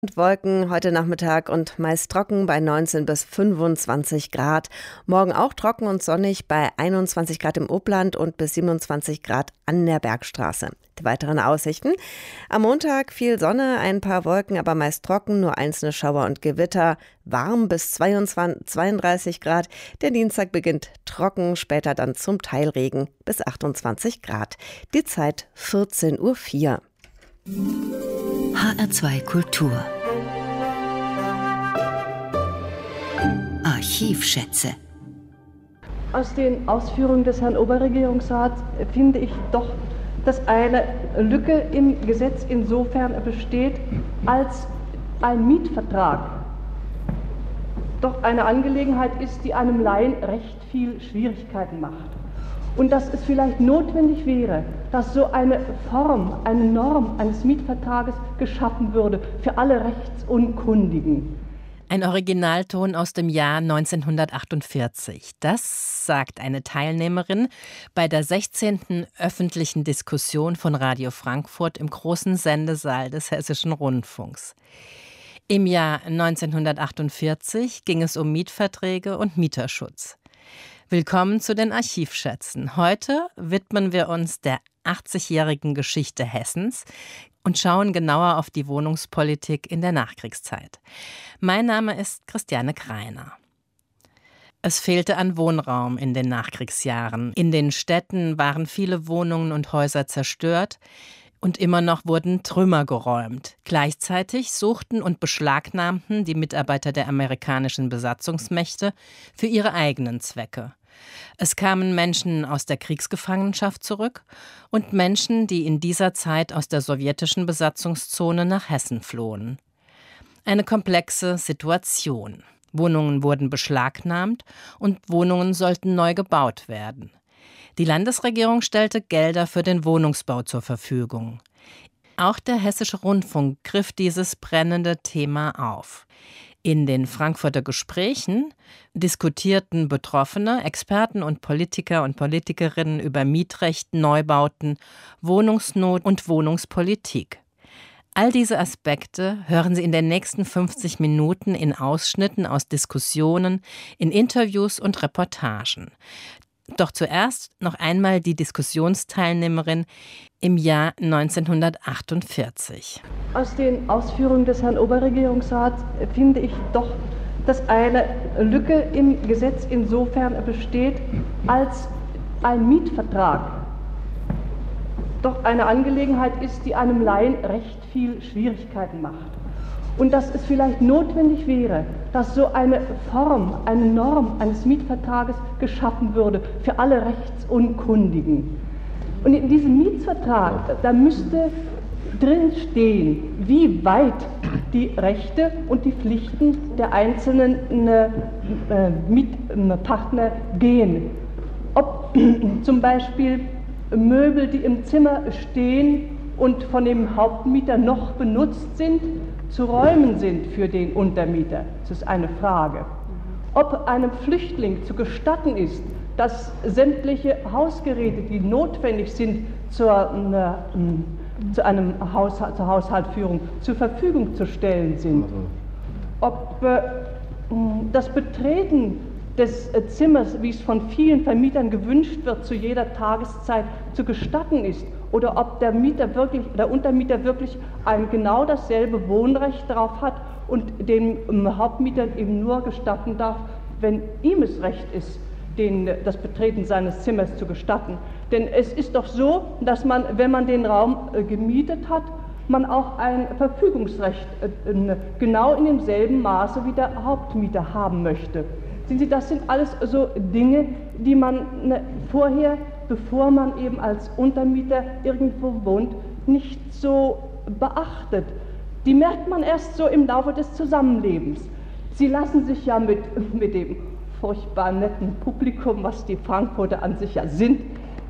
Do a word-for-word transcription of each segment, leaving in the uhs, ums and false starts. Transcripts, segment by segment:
Wolken heute Nachmittag und meist trocken bei neunzehn bis fünfundzwanzig Grad. Morgen auch trocken und sonnig bei einundzwanzig Grad im Upland und bis siebenundzwanzig Grad an der Bergstraße. Die weiteren Aussichten: Am Montag viel Sonne, ein paar Wolken, aber meist trocken, nur einzelne Schauer und Gewitter. Warm bis zweiundzwanzig, zweiunddreißig Grad. Der Dienstag beginnt trocken, später dann zum Teil Regen bis achtundzwanzig Grad. Die Zeit vierzehn Uhr vier. H R zwei Kultur Archivschätze. Aus den Ausführungen des Herrn Oberregierungsrats finde ich doch, dass eine Lücke im Gesetz insofern besteht, als ein Mietvertrag doch eine Angelegenheit ist, die einem Laien recht viel Schwierigkeiten macht. Und dass es vielleicht notwendig wäre, dass so eine Form, eine Norm eines Mietvertrages geschaffen würde für alle Rechtsunkundigen. Ein Originalton aus dem Jahr neunzehnhundertachtundvierzig. Das sagt eine Teilnehmerin bei der sechzehnten öffentlichen Diskussion von Radio Frankfurt im großen Sendesaal des Hessischen Rundfunks. Im Jahr neunzehnhundertachtundvierzig ging es um Mietverträge und Mieterschutz. Willkommen zu den Archivschätzen. Heute widmen wir uns der achtzigjährigen Geschichte Hessens und schauen genauer auf die Wohnungspolitik in der Nachkriegszeit. Mein Name ist Christiane Kreiner. Es fehlte an Wohnraum in den Nachkriegsjahren. In den Städten waren viele Wohnungen und Häuser zerstört und immer noch wurden Trümmer geräumt. Gleichzeitig suchten und beschlagnahmten die Mitarbeiter der amerikanischen Besatzungsmächte für ihre eigenen Zwecke. Es kamen Menschen aus der Kriegsgefangenschaft zurück und Menschen, die in dieser Zeit aus der sowjetischen Besatzungszone nach Hessen flohen. Eine komplexe Situation. Wohnungen wurden beschlagnahmt und Wohnungen sollten neu gebaut werden. Die Landesregierung stellte Gelder für den Wohnungsbau zur Verfügung. Auch der Hessische Rundfunk griff dieses brennende Thema auf. In den Frankfurter Gesprächen diskutierten Betroffene, Experten und Politiker und Politikerinnen über Mietrecht, Neubauten, Wohnungsnot und Wohnungspolitik. All diese Aspekte hören Sie in den nächsten fünfzig Minuten in Ausschnitten aus Diskussionen, in Interviews und Reportagen. Doch zuerst noch einmal die Diskussionsteilnehmerin im Jahr neunzehnhundertachtundvierzig. Aus den Ausführungen des Herrn Oberregierungsrats finde ich doch, dass eine Lücke im Gesetz insofern besteht, als ein Mietvertrag doch eine Angelegenheit ist, die einem Laien recht viel Schwierigkeiten macht. Und dass es vielleicht notwendig wäre, dass so eine Form, eine Norm eines Mietvertrages geschaffen würde für alle Rechtsunkundigen. Und in diesem Mietvertrag, da müsste drin stehen, wie weit die Rechte und die Pflichten der einzelnen äh, Mietpartner gehen. Ob zum Beispiel Möbel, die im Zimmer stehen und von dem Hauptmieter noch benutzt sind, zu räumen sind für den Untermieter. Das ist eine Frage. Ob einem Flüchtling zu gestatten ist, dass sämtliche Hausgeräte, die notwendig sind zur, ne, zu einem Haushalt, zur Haushaltsführung, zur Verfügung zu stellen sind. Ob äh, das Betreten des Zimmers, wie es von vielen Vermietern gewünscht wird, zu jeder Tageszeit zu gestatten ist, oder ob der Mieter wirklich, der Untermieter wirklich ein genau dasselbe Wohnrecht darauf hat und dem Hauptmieter eben nur gestatten darf, wenn ihm es recht ist, den, das Betreten seines Zimmers zu gestatten. Denn es ist doch so, dass man, wenn man den Raum äh, gemietet hat, man auch ein Verfügungsrecht äh, genau in demselben Maße wie der Hauptmieter haben möchte. Sehen Sie, das sind alles so Dinge, die man ne, vorher, bevor man eben als Untermieter irgendwo wohnt, nicht so beachtet. Die merkt man erst so im Laufe des Zusammenlebens. Sie lassen sich ja mit, mit dem furchtbar netten Publikum, was die Frankfurter an sich ja sind,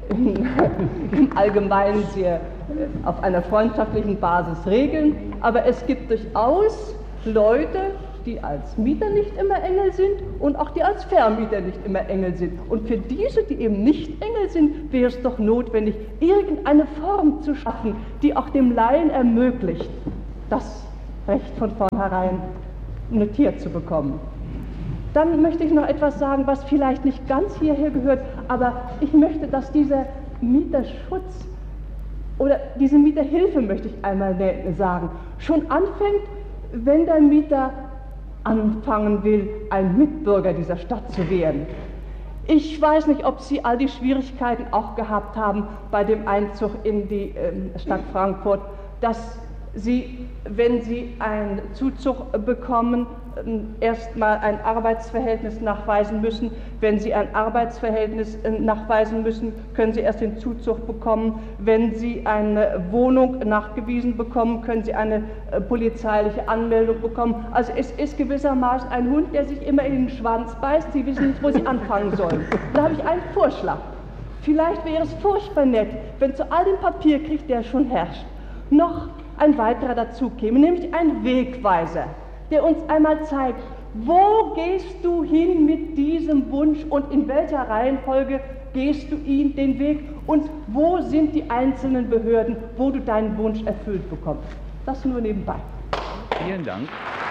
im Allgemeinen sehr auf einer freundschaftlichen Basis regeln. Aber es gibt durchaus Leute, die als Mieter nicht immer Engel sind und auch die als Vermieter nicht immer Engel sind. Und für diese, die eben nicht Engel sind, wäre es doch notwendig, irgendeine Form zu schaffen, die auch dem Laien ermöglicht, dass recht von vornherein notiert zu bekommen. Dann möchte ich noch etwas sagen, was vielleicht nicht ganz hierher gehört, aber ich möchte, dass dieser Mieterschutz oder diese Mieterhilfe, möchte ich einmal sagen, schon anfängt, wenn der Mieter anfangen will, ein Mitbürger dieser Stadt zu werden. Ich weiß nicht, ob Sie all die Schwierigkeiten auch gehabt haben bei dem Einzug in die äh, Stadt Frankfurt, dass Sie, wenn Sie einen Zuzug bekommen, erstmal ein Arbeitsverhältnis nachweisen müssen. Wenn Sie ein Arbeitsverhältnis nachweisen müssen, können Sie erst den Zuzug bekommen. Wenn Sie eine Wohnung nachgewiesen bekommen, können Sie eine äh, polizeiliche Anmeldung bekommen. Also es ist gewissermaßen ein Hund, der sich immer in den Schwanz beißt. Sie wissen nicht, wo Sie anfangen sollen. Da habe ich einen Vorschlag. Vielleicht wäre es furchtbar nett, wenn zu all dem Papierkrieg, der schon herrscht, noch ein weiterer dazu käme, nämlich ein Wegweiser, der uns einmal zeigt, wo gehst du hin mit diesem Wunsch und in welcher Reihenfolge gehst du ihn den Weg und wo sind die einzelnen Behörden, wo du deinen Wunsch erfüllt bekommst. Das nur nebenbei. Vielen Dank.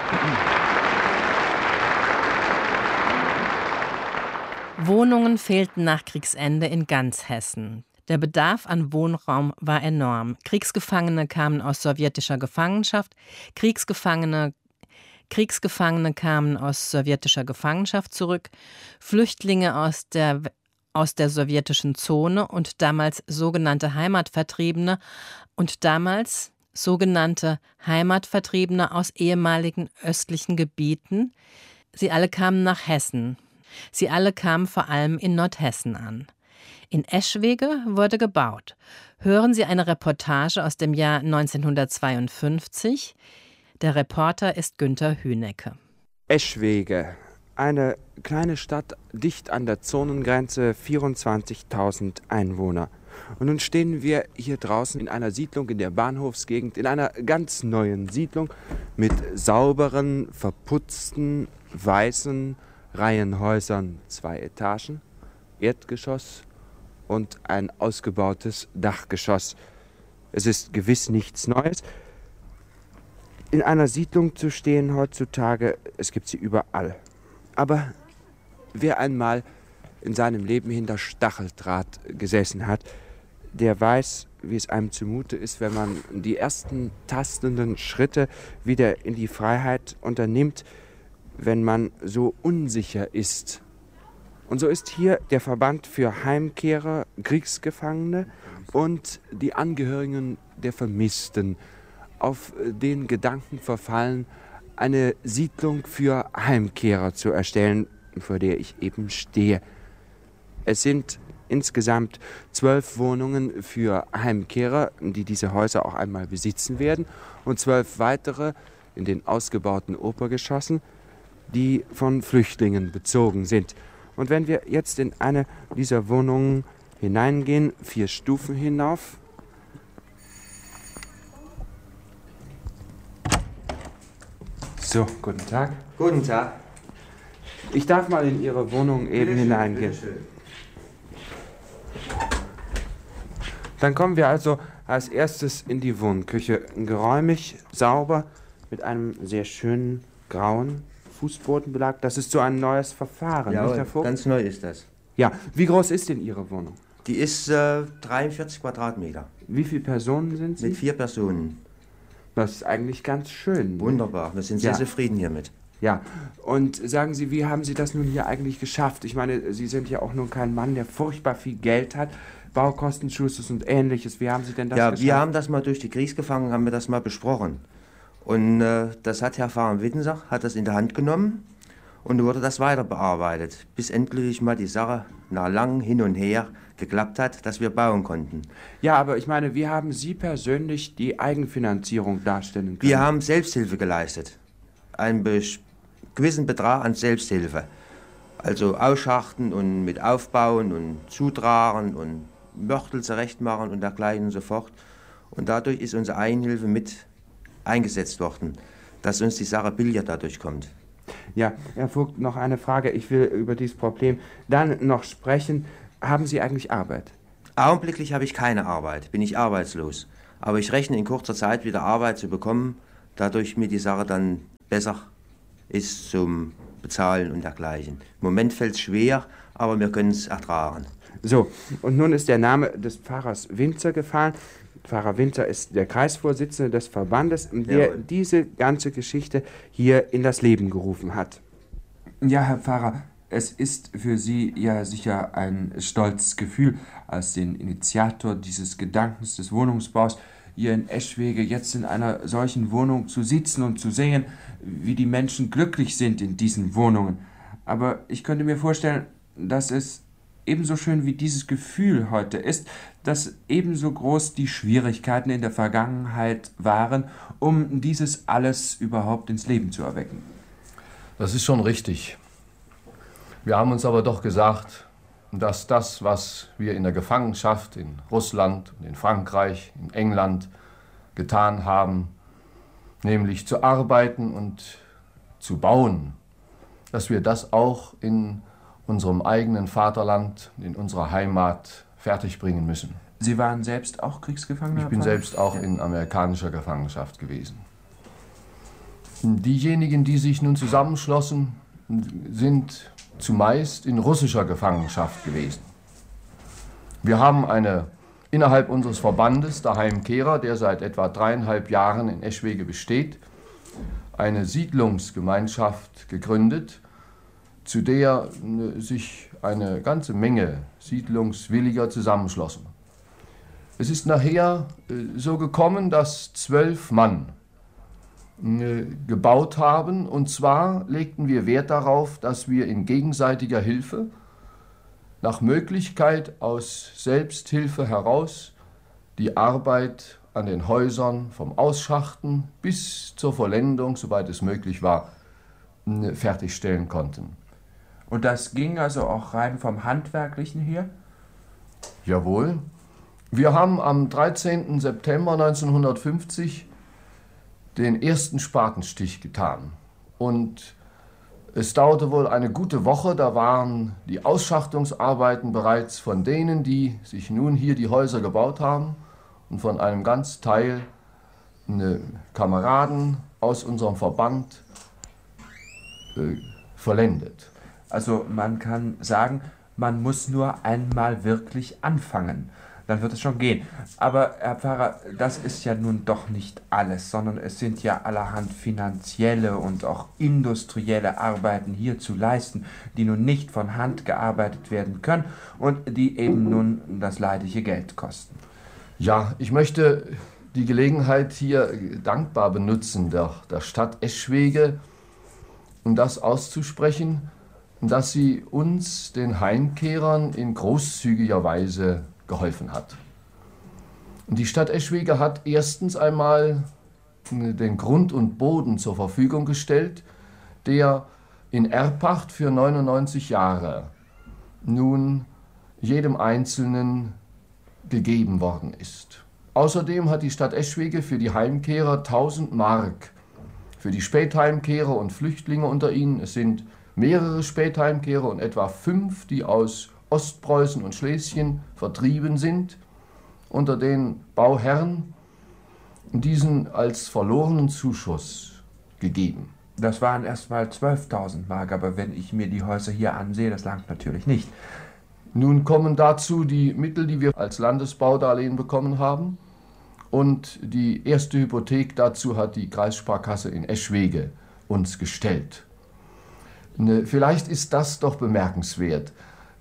Wohnungen fehlten nach Kriegsende in ganz Hessen. Der Bedarf an Wohnraum war enorm. Kriegsgefangene kamen aus sowjetischer Gefangenschaft, Kriegsgefangene, Kriegsgefangene kamen aus sowjetischer Gefangenschaft zurück, Flüchtlinge aus der, aus der sowjetischen Zone und damals sogenannte Heimatvertriebene und damals sogenannte Heimatvertriebene aus ehemaligen östlichen Gebieten. Sie alle kamen nach Hessen. Sie alle kamen vor allem in Nordhessen an. In Eschwege wurde gebaut. Hören Sie eine Reportage aus dem Jahr neunzehnhundertzweiundfünfzig. Der Reporter ist Günther Hünecke. Eschwege, eine kleine Stadt dicht an der Zonengrenze, vierundzwanzigtausend Einwohner. Und nun stehen wir hier draußen in einer Siedlung in der Bahnhofsgegend, in einer ganz neuen Siedlung mit sauberen, verputzten, weißen Reihenhäusern, zwei Etagen, Erdgeschoss und ein ausgebautes Dachgeschoss. Es ist gewiss nichts Neues. In einer Siedlung zu stehen heutzutage, es gibt sie überall. Aber wer einmal in seinem Leben hinter Stacheldraht gesessen hat, der weiß, wie es einem zumute ist, wenn man die ersten tastenden Schritte wieder in die Freiheit unternimmt, wenn man so unsicher ist. Und so ist hier der Verband für Heimkehrer, Kriegsgefangene und die Angehörigen der Vermissten auf den Gedanken verfallen, eine Siedlung für Heimkehrer zu erstellen, vor der ich eben stehe. Es sind insgesamt zwölf Wohnungen für Heimkehrer, die diese Häuser auch einmal besitzen werden, und zwölf weitere in den ausgebauten Obergeschossen, die von Flüchtlingen bezogen sind. Und wenn wir jetzt in eine dieser Wohnungen hineingehen, vier Stufen hinauf, so, guten Tag. Guten Tag. Ich darf mal in Ihre Wohnung eben Bitte hineingehen. Schön, bitte schön. Dann kommen wir also als erstes in die Wohnküche. Geräumig, sauber, mit einem sehr schönen grauen Fußbodenbelag. Das ist so ein neues Verfahren, Ja, nicht, Herr Vogt? ganz neu ist das. Ja, wie groß ist denn Ihre Wohnung? Die ist äh, dreiundvierzig Quadratmeter. Wie viele Personen sind Sie? Mit vier Personen. Das ist eigentlich ganz schön. Wunderbar, wir sind sehr Ja. zufrieden hiermit. Ja, und sagen Sie, wie haben Sie das nun hier eigentlich geschafft? Ich meine, Sie sind ja auch nun kein Mann, der furchtbar viel Geld hat, Baukostenzuschuss und Ähnliches. Wie haben Sie denn das Ja, geschafft? wir haben das mal durch die Kriegsgefangenen, haben wir das mal besprochen. Und äh, das hat Herr Pfarrer Wittenser, hat das in der Hand genommen und wurde das weiter bearbeitet, bis endlich mal die Sache nach langem Hin und Her geklappt hat, dass wir bauen konnten. Ja, aber ich meine, wie haben Sie persönlich die Eigenfinanzierung darstellen können? Wir haben Selbsthilfe geleistet. Einen be gewissen Betrag an Selbsthilfe. Also ausschachten und mit aufbauen und zutragen und Mörtel zurechtmachen und dergleichen und so fort. Und dadurch ist unsere Eigenhilfe mit eingesetzt worden, dass uns die Sache billiger dadurch kommt. Ja, Herr Vogt, noch eine Frage. Ich will über dieses Problem dann noch sprechen. Haben Sie eigentlich Arbeit? Augenblicklich habe ich keine Arbeit, bin ich arbeitslos. Aber ich rechne in kurzer Zeit wieder Arbeit zu bekommen, dadurch mir die Sache dann besser ist zum Bezahlen und dergleichen. Im Moment fällt es schwer, aber wir können es ertragen. So, und nun ist der Name des Pfarrers Winzer gefallen. Pfarrer Winzer ist der Kreisvorsitzende des Verbandes, der Jawohl. diese ganze Geschichte hier in das Leben gerufen hat. Ja, Herr Pfarrer, es ist für Sie ja sicher ein stolzes Gefühl, als den Initiator dieses Gedankens des Wohnungsbaus hier in Eschwege jetzt in einer solchen Wohnung zu sitzen und zu sehen, wie die Menschen glücklich sind in diesen Wohnungen. Aber ich könnte mir vorstellen, dass es ebenso schön wie dieses Gefühl heute ist, dass ebenso groß die Schwierigkeiten in der Vergangenheit waren, um dieses alles überhaupt ins Leben zu erwecken. Das ist schon richtig. Wir haben uns aber doch gesagt, dass das, was wir in der Gefangenschaft in Russland, in Frankreich, in England getan haben, nämlich zu arbeiten und zu bauen, dass wir das auch in unserem eigenen Vaterland, in unserer Heimat fertigbringen müssen. Sie waren selbst auch Kriegsgefangener? Ich bin selbst auch in amerikanischer Gefangenschaft gewesen. Diejenigen, die sich nun zusammenschlossen, sind zumeist in russischer Gefangenschaft gewesen. Wir haben eine, innerhalb unseres Verbandes, der Heimkehrer, der seit etwa dreieinhalb Jahren in Eschwege besteht, eine Siedlungsgemeinschaft gegründet, zu der sich eine ganze Menge Siedlungswilliger zusammenschlossen. Es ist nachher so gekommen, dass zwölf Mann gebaut haben, und zwar legten wir Wert darauf, dass wir in gegenseitiger Hilfe, nach Möglichkeit aus Selbsthilfe heraus, die Arbeit an den Häusern vom Ausschachten bis zur Vollendung, soweit es möglich war, fertigstellen konnten. Und das ging also auch rein vom Handwerklichen her? Jawohl. Wir haben am dreizehnten September neunzehnhundertfünfzig den ersten Spatenstich getan. Und es dauerte wohl eine gute Woche, da waren die Ausschachtungsarbeiten bereits von denen, die sich nun hier die Häuser gebaut haben, und von einem ganz Teil eine Kameraden aus unserem Verband äh, vollendet. Also man kann sagen, man muss nur einmal wirklich anfangen. Dann wird es schon gehen. Aber Herr Pfarrer, das ist ja nun doch nicht alles, sondern es sind ja allerhand finanzielle und auch industrielle Arbeiten hier zu leisten, die nun nicht von Hand gearbeitet werden können und die eben nun das leidliche Geld kosten. Ja, ich möchte die Gelegenheit hier dankbar benutzen, der, der Stadt Eschwege, um das auszusprechen, dass sie uns, den Heimkehrern, in großzügiger Weise geholfen hat. Und die Stadt Eschwege hat erstens einmal den Grund und Boden zur Verfügung gestellt, der in Erbpacht für neunundneunzig Jahre nun jedem Einzelnen gegeben worden ist. Außerdem hat die Stadt Eschwege für die Heimkehrer tausend Mark, für die Spätheimkehrer und Flüchtlinge unter ihnen, es sind mehrere Spätheimkehrer und etwa fünf, die aus Ostpreußen und Schlesien vertrieben sind, unter den Bauherren, diesen als verlorenen Zuschuss gegeben. Das waren erst mal zwölftausend Mark, aber wenn ich mir die Häuser hier ansehe, das langt natürlich nicht. Nun kommen dazu die Mittel, die wir als Landesbaudarlehen bekommen haben, und die erste Hypothek dazu hat die Kreissparkasse in Eschwege uns gestellt. Vielleicht ist das doch bemerkenswert.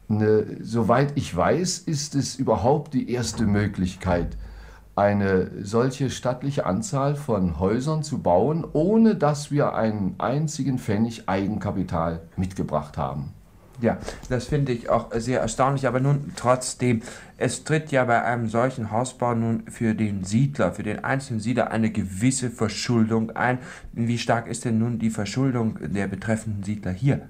Soweit ich weiß, ist es überhaupt die erste Möglichkeit, eine solche stattliche Anzahl von Häusern zu bauen, ohne dass wir einen einzigen Pfennig Eigenkapital mitgebracht haben. Ja, das finde ich auch sehr erstaunlich, aber nun trotzdem, es tritt ja bei einem solchen Hausbau nun für den Siedler, für den einzelnen Siedler eine gewisse Verschuldung ein. Wie stark ist denn nun die Verschuldung der betreffenden Siedler hier?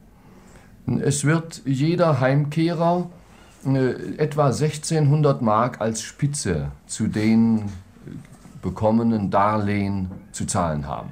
Es wird jeder Heimkehrer äh, etwa sechzehnhundert Mark als Spitze zu den bekommenen Darlehen zu zahlen haben.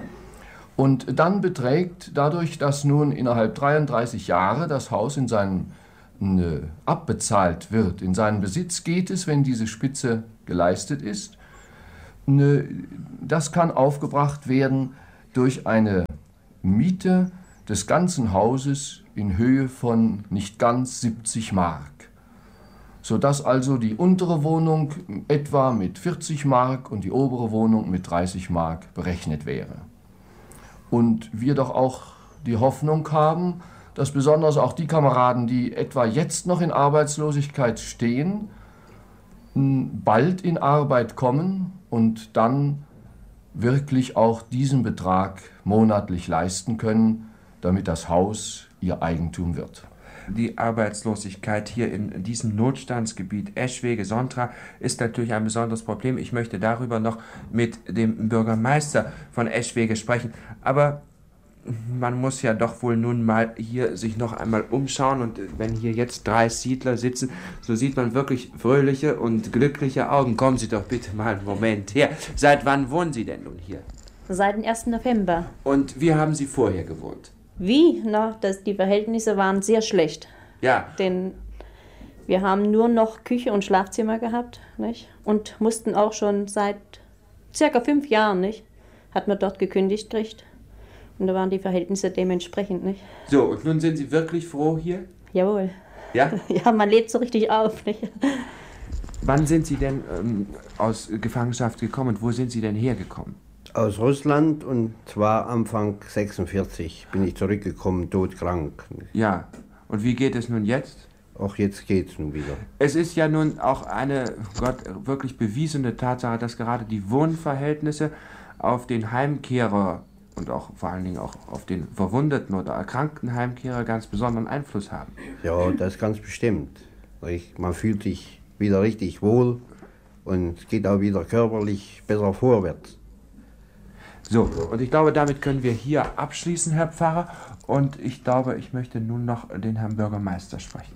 Und dann beträgt, dadurch, dass nun innerhalb dreiunddreißig Jahre das Haus in seinen, äh, abbezahlt wird, in seinen Besitz geht es, wenn diese Spitze geleistet ist, Das kann aufgebracht werden durch eine Miete des ganzen Hauses in Höhe von nicht ganz siebzig Mark, sodass also die untere Wohnung etwa mit vierzig Mark und die obere Wohnung mit dreißig Mark berechnet wäre. Und wir doch auch die Hoffnung haben, dass besonders auch die Kameraden, die etwa jetzt noch in Arbeitslosigkeit stehen, bald in Arbeit kommen und dann wirklich auch diesen Betrag monatlich leisten können, damit das Haus ihr Eigentum wird. Die Arbeitslosigkeit hier in diesem Notstandsgebiet Eschwege-Sontra ist natürlich ein besonderes Problem. Ich möchte darüber noch mit dem Bürgermeister von Eschwege sprechen. Aber man muss ja doch wohl nun mal hier sich noch einmal umschauen. Und wenn hier jetzt drei Siedler sitzen, so sieht man wirklich fröhliche und glückliche Augen. Kommen Sie doch bitte mal einen Moment her. Seit wann wohnen Sie denn nun hier? Seit dem ersten November. Und wie haben Sie vorher gewohnt? Wie? Na, das, die Verhältnisse waren sehr schlecht. Ja. Denn wir haben nur noch Küche und Schlafzimmer gehabt, nicht? Und mussten auch schon seit circa fünf Jahren, nicht? Hat man dort gekündigt gekriegt. Und da waren die Verhältnisse dementsprechend, nicht? So, und nun sind Sie wirklich froh hier? Jawohl. Ja? Ja, man lebt so richtig auf, nicht? Wann sind Sie denn ähm, aus Gefangenschaft gekommen und wo sind Sie denn hergekommen? Aus Russland, und zwar Anfang sechsundvierzig bin ich zurückgekommen, todkrank. Ja, und wie geht es nun jetzt? Auch jetzt geht's nun wieder. Es ist ja nun auch eine Gott wirklich bewiesene Tatsache, dass gerade die Wohnverhältnisse auf den Heimkehrer und auch vor allen Dingen auch auf den verwundeten oder erkrankten Heimkehrer ganz besonderen Einfluss haben. Ja, das ganz bestimmt. Man fühlt sich wieder richtig wohl und es geht auch wieder körperlich besser vorwärts. So, und ich glaube, damit können wir hier abschließen, Herr Pfarrer. Und ich glaube, ich möchte nun noch den Herrn Bürgermeister sprechen.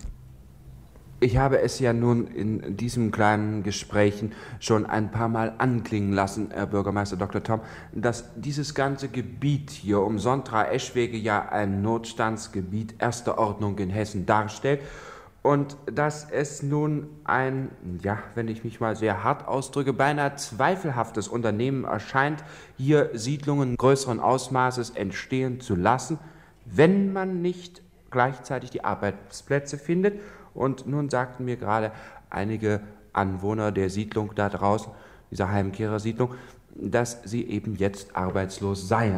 Ich habe es ja nun in diesem kleinen Gesprächen schon ein paar Mal anklingen lassen, Herr Bürgermeister Doktor Thom, dass dieses ganze Gebiet hier um Sontra-Eschwege ja ein Notstandsgebiet erster Ordnung in Hessen darstellt und dass es nun ein, ja, wenn ich mich mal sehr hart ausdrücke, beinahe zweifelhaftes Unternehmen erscheint, hier Siedlungen größeren Ausmaßes entstehen zu lassen, wenn man nicht gleichzeitig die Arbeitsplätze findet. Und nun sagten mir gerade einige Anwohner der Siedlung da draußen, dieser Heimkehrersiedlung, dass sie eben jetzt arbeitslos seien.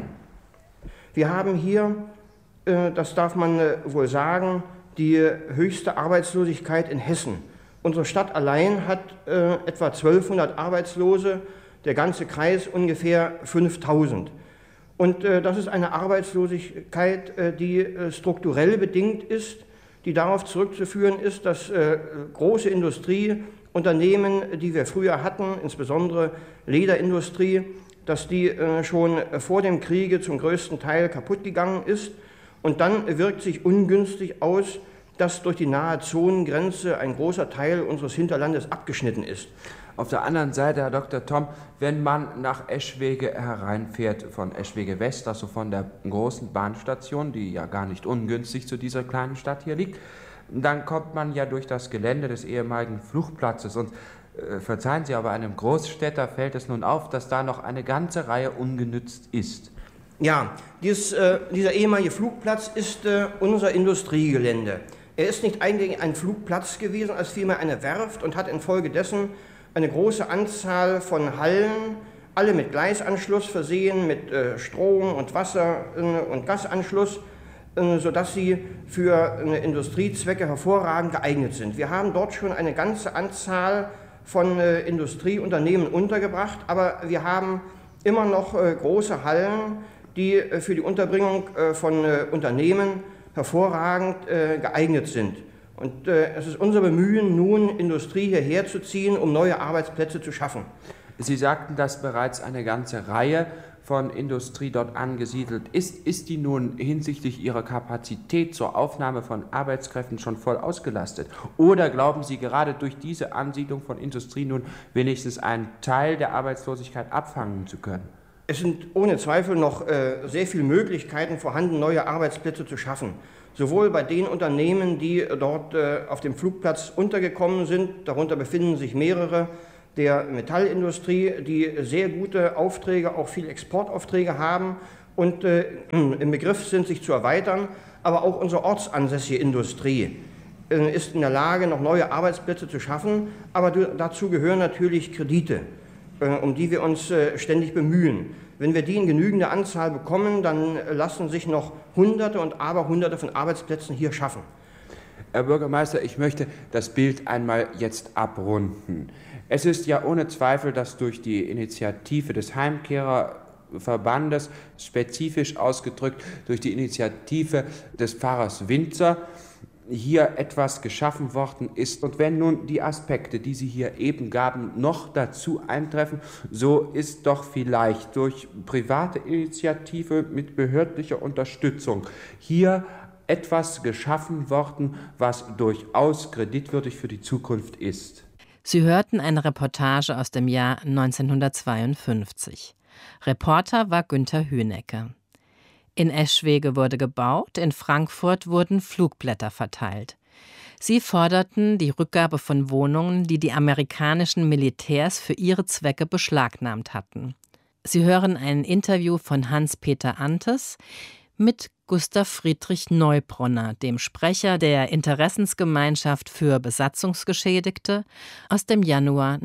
Wir haben hier, äh, das darf man äh, wohl sagen, die höchste Arbeitslosigkeit in Hessen. Unsere Stadt allein hat äh, etwa zwölfhundert Arbeitslose, der ganze Kreis ungefähr fünftausend. Und äh, das ist eine Arbeitslosigkeit, äh, die äh, strukturell bedingt ist, die darauf zurückzuführen ist, dass äh, große Industrieunternehmen, die wir früher hatten, insbesondere Lederindustrie, dass die äh, schon vor dem Kriege zum größten Teil kaputt gegangen ist. Und dann wirkt sich ungünstig aus, dass durch die nahe Zonengrenze ein großer Teil unseres Hinterlandes abgeschnitten ist. Auf der anderen Seite, Herr Doktor Thom, wenn man nach Eschwege hereinfährt, von Eschwege West, also von der großen Bahnstation, die ja gar nicht ungünstig zu dieser kleinen Stadt hier liegt, dann kommt man ja durch das Gelände des ehemaligen Flugplatzes. Und äh, verzeihen Sie, aber einem Großstädter fällt es nun auf, dass da noch eine ganze Reihe ungenützt ist. Ja, dieses, äh, dieser ehemalige Flugplatz ist äh, unser Industriegelände. Er ist nicht eigentlich ein Flugplatz gewesen, als vielmehr eine Werft und hat infolgedessen eine große Anzahl von Hallen, alle mit Gleisanschluss versehen, mit äh, Strom und Wasser äh, und Gasanschluss, äh, sodass sie für äh, Industriezwecke hervorragend geeignet sind. Wir haben dort schon eine ganze Anzahl von äh, Industrieunternehmen untergebracht, aber wir haben immer noch äh, große Hallen, die äh, für die Unterbringung äh, von äh, Unternehmen hervorragend äh, geeignet sind. Und äh, es ist unser Bemühen, nun Industrie hierher zu ziehen, um neue Arbeitsplätze zu schaffen. Sie sagten, dass bereits eine ganze Reihe von Industrie dort angesiedelt ist. Ist die nun hinsichtlich ihrer Kapazität zur Aufnahme von Arbeitskräften schon voll ausgelastet? Oder glauben Sie, gerade durch diese Ansiedlung von Industrie nun wenigstens einen Teil der Arbeitslosigkeit abfangen zu können? Es sind ohne Zweifel noch äh, sehr viele Möglichkeiten vorhanden, neue Arbeitsplätze zu schaffen. Sowohl bei den Unternehmen, die dort äh, auf dem Flugplatz untergekommen sind, darunter befinden sich mehrere, der Metallindustrie, die sehr gute Aufträge, auch viele Exportaufträge haben und äh, im Begriff sind, sich zu erweitern. Aber auch unsere ortsansässige Industrie äh, ist in der Lage, noch neue Arbeitsplätze zu schaffen. Aber dazu gehören natürlich Kredite, äh, um die wir uns äh, ständig bemühen. Wenn wir die in genügender Anzahl bekommen, dann lassen sich noch Hunderte und Aberhunderte von Arbeitsplätzen hier schaffen. Herr Bürgermeister, ich möchte das Bild einmal jetzt abrunden. Es ist ja ohne Zweifel, dass durch die Initiative des Heimkehrerverbandes, spezifisch ausgedrückt durch die Initiative des Pfarrers Winzer, hier etwas geschaffen worden ist. Und wenn nun die Aspekte, die Sie hier eben gaben, noch dazu eintreffen, so ist doch vielleicht durch private Initiative mit behördlicher Unterstützung hier etwas geschaffen worden, was durchaus kreditwürdig für die Zukunft ist. Sie hörten eine Reportage aus dem Jahr neunzehnhundertzweiundfünfzig. Reporter war Günther Hünecke. In Eschwege wurde gebaut, in Frankfurt wurden Flugblätter verteilt. Sie forderten die Rückgabe von Wohnungen, die die amerikanischen Militärs für ihre Zwecke beschlagnahmt hatten. Sie hören ein Interview von Hans-Peter Antes mit Gustav Friedrich Neubronner, dem Sprecher der Interessensgemeinschaft für Besatzungsgeschädigte, aus dem Januar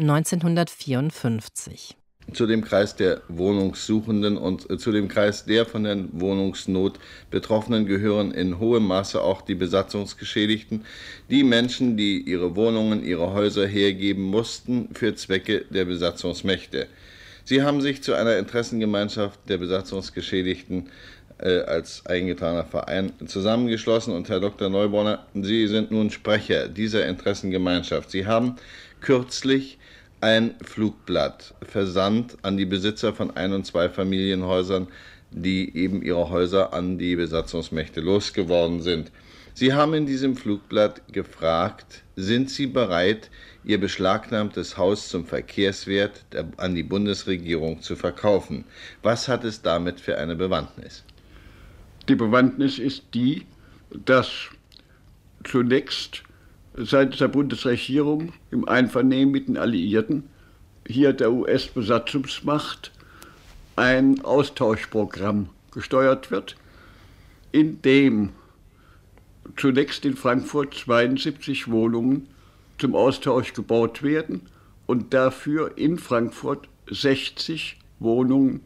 neunzehnhundertvierundfünfzig. Zu dem Kreis der Wohnungssuchenden und zu dem Kreis der von der Wohnungsnot Betroffenen gehören in hohem Maße auch die Besatzungsgeschädigten, die Menschen, die ihre Wohnungen, ihre Häuser hergeben mussten für Zwecke der Besatzungsmächte. Sie haben sich zu einer Interessengemeinschaft der Besatzungsgeschädigten äh, als eingetragener Verein zusammengeschlossen. Und Herr Doktor Neubronner, Sie sind nun Sprecher dieser Interessengemeinschaft. Sie haben kürzlich ein Flugblatt versandt an die Besitzer von Ein- und Zweifamilienhäusern, die eben ihre Häuser an die Besatzungsmächte losgeworden sind. Sie haben in diesem Flugblatt gefragt, sind Sie bereit, Ihr beschlagnahmtes Haus zum Verkehrswert der, an die Bundesregierung zu verkaufen? Was hat es damit für eine Bewandtnis? Die Bewandtnis ist die, dass zunächst seitens der Bundesregierung im Einvernehmen mit den Alliierten hier der U S-Besatzungsmacht ein Austauschprogramm gesteuert wird, in dem zunächst in Frankfurt zweiundsiebzig Wohnungen zum Austausch gebaut werden und dafür in Frankfurt sechzig Wohnungen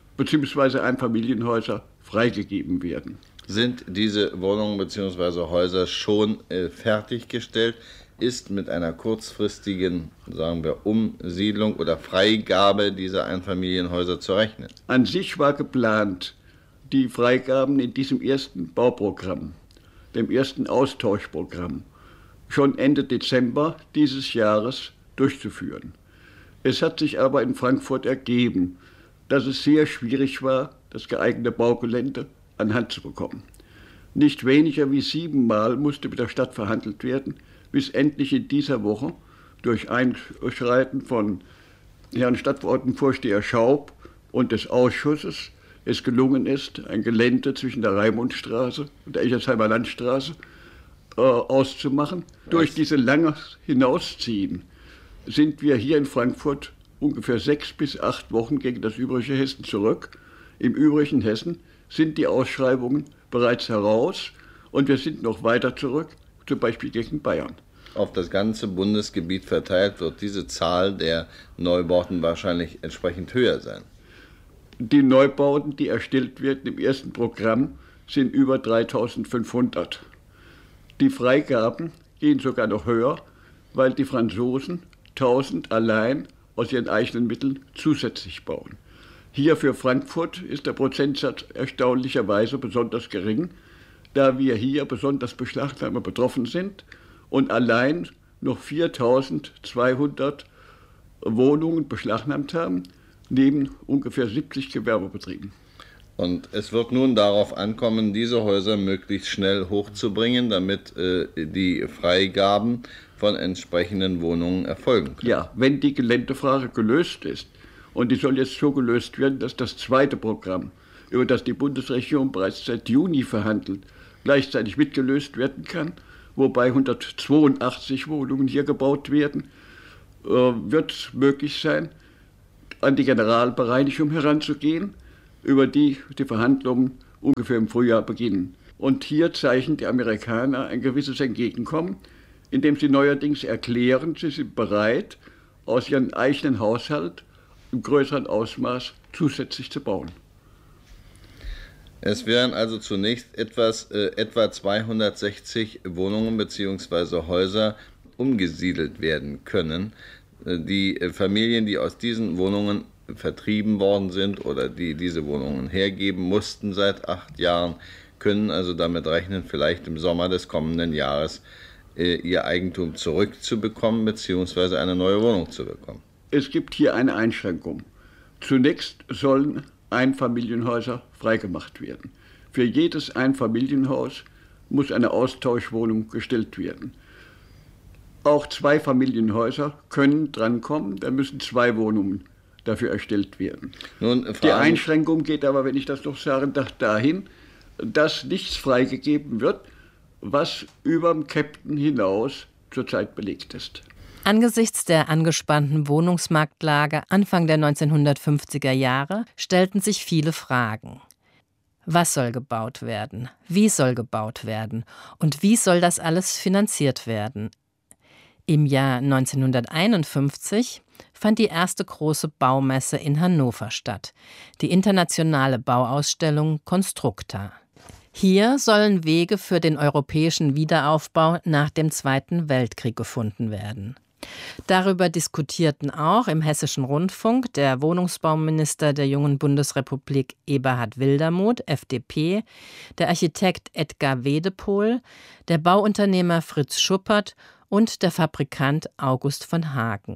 bzw. Einfamilienhäuser freigegeben werden. Sind diese Wohnungen bzw. Häuser schon äh, fertiggestellt? Ist mit einer kurzfristigen, sagen wir, Umsiedlung oder Freigabe dieser Einfamilienhäuser zu rechnen? An sich war geplant, die Freigaben in diesem ersten Bauprogramm, dem ersten Austauschprogramm, schon Ende Dezember dieses Jahres durchzuführen. Es hat sich aber in Frankfurt ergeben, dass es sehr schwierig war, das geeignete Baugelände an Hand zu bekommen. Nicht weniger wie siebenmal musste mit der Stadt verhandelt werden, bis endlich in dieser Woche durch Einschreiten von Herrn Stadtverordnetenvorsteher Schaub und des Ausschusses es gelungen ist, ein Gelände zwischen der Raimundstraße und der Echersheimer Landstraße äh, auszumachen. Was? Durch diese lange Hinausziehen sind wir hier in Frankfurt ungefähr sechs bis acht Wochen gegen das übrige Hessen zurück. Im übrigen Hessen sind die Ausschreibungen bereits heraus und wir sind noch weiter zurück, zum Beispiel gegen Bayern. Auf das ganze Bundesgebiet verteilt wird diese Zahl der Neubauten wahrscheinlich entsprechend höher sein. Die Neubauten, die erstellt werden im ersten Programm, sind über dreitausendfünfhundert. Die Freigaben gehen sogar noch höher, weil die Franzosen tausend allein aus ihren eigenen Mitteln zusätzlich bauen. Hier für Frankfurt ist der Prozentsatz erstaunlicherweise besonders gering, da wir hier besonders Beschlagnahme betroffen sind und allein noch viertausendzweihundert Wohnungen beschlagnahmt haben, neben ungefähr siebzig Gewerbebetrieben. Und es wird nun darauf ankommen, diese Häuser möglichst schnell hochzubringen, damit äh, die Freigaben von entsprechenden Wohnungen erfolgen können. Ja, wenn die Geländefrage gelöst ist, und die soll jetzt so gelöst werden, dass das zweite Programm, über das die Bundesregierung bereits seit Juni verhandelt, gleichzeitig mitgelöst werden kann, wobei hundertzweiundachtzig Wohnungen hier gebaut werden, äh, wird es möglich sein, an die Generalbereinigung heranzugehen, über die die Verhandlungen ungefähr im Frühjahr beginnen. Und hier zeichnen die Amerikaner ein gewisses Entgegenkommen, indem sie neuerdings erklären, sie sind bereit, aus ihrem eigenen Haushalt im größeren Ausmaß zusätzlich zu bauen. Es werden also zunächst etwas, äh, etwa zweihundertsechzig Wohnungen bzw. Häuser umgesiedelt werden können. Die Familien, die aus diesen Wohnungen vertrieben worden sind oder die diese Wohnungen hergeben mussten seit acht Jahren, können also damit rechnen, vielleicht im Sommer des kommenden Jahres äh, ihr Eigentum zurückzubekommen bzw. eine neue Wohnung zu bekommen. Es gibt hier eine Einschränkung. Zunächst sollen Einfamilienhäuser freigemacht werden. Für jedes Einfamilienhaus muss eine Austauschwohnung gestellt werden. Auch Zweifamilienhäuser können drankommen, da müssen zwei Wohnungen dafür erstellt werden. Nun, die Einschränkung geht aber, wenn ich das noch sagen darf, dahin, dass nichts freigegeben wird, was über dem Captain hinaus zurzeit belegt ist. Angesichts der angespannten Wohnungsmarktlage Anfang der neunzehnhundertfünfziger Jahre stellten sich viele Fragen. Was soll gebaut werden? Wie soll gebaut werden? Und wie soll das alles finanziert werden? Im Jahr neunzehnhunderteinundfünfzig fand die erste große Baumesse in Hannover statt, die internationale Bauausstellung Constructa. Hier sollen Wege für den europäischen Wiederaufbau nach dem Zweiten Weltkrieg gefunden werden. Darüber diskutierten auch im Hessischen Rundfunk der Wohnungsbauminister der jungen Bundesrepublik Eberhard Wildermuth, F D P, der Architekt Edgar Wedepohl, der Bauunternehmer Fritz Schuppert und der Fabrikant August von Hagen.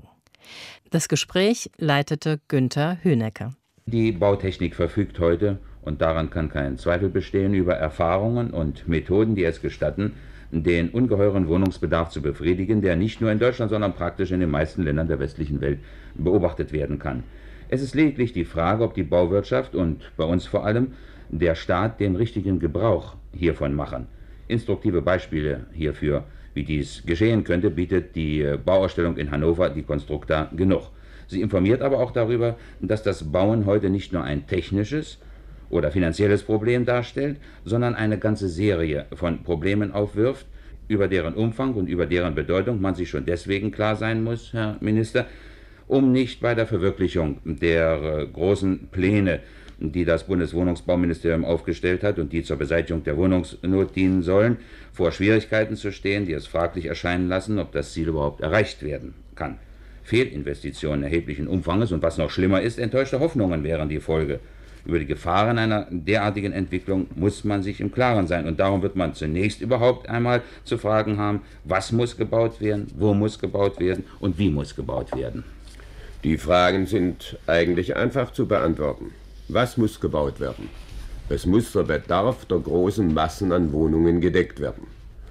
Das Gespräch leitete Günther Höhnecke. Die Bautechnik verfügt heute, und daran kann kein Zweifel bestehen, über Erfahrungen und Methoden, die es gestatten, den ungeheuren Wohnungsbedarf zu befriedigen, der nicht nur in Deutschland, sondern praktisch in den meisten Ländern der westlichen Welt beobachtet werden kann. Es ist lediglich die Frage, ob die Bauwirtschaft und bei uns vor allem der Staat den richtigen Gebrauch hiervon machen. Instruktive Beispiele hierfür, wie dies geschehen könnte, bietet die Bauausstellung in Hannover, die Constructa, genug. Sie informiert aber auch darüber, dass das Bauen heute nicht nur ein technisches oder finanzielles Problem darstellt, sondern eine ganze Serie von Problemen aufwirft, über deren Umfang und über deren Bedeutung man sich schon deswegen klar sein muss, Herr Minister, um nicht bei der Verwirklichung der großen Pläne, die das Bundeswohnungsbauministerium aufgestellt hat und die zur Beseitigung der Wohnungsnot dienen sollen, vor Schwierigkeiten zu stehen, die es fraglich erscheinen lassen, ob das Ziel überhaupt erreicht werden kann. Fehlinvestitionen erheblichen Umfanges und was noch schlimmer ist, enttäuschte Hoffnungen wären die Folge. Über die Gefahren einer derartigen Entwicklung muss man sich im Klaren sein. Und darum wird man zunächst überhaupt einmal zu fragen haben, was muss gebaut werden, wo muss gebaut werden und wie muss gebaut werden. Die Fragen sind eigentlich einfach zu beantworten. Was muss gebaut werden? Es muss der Bedarf der großen Massen an Wohnungen gedeckt werden.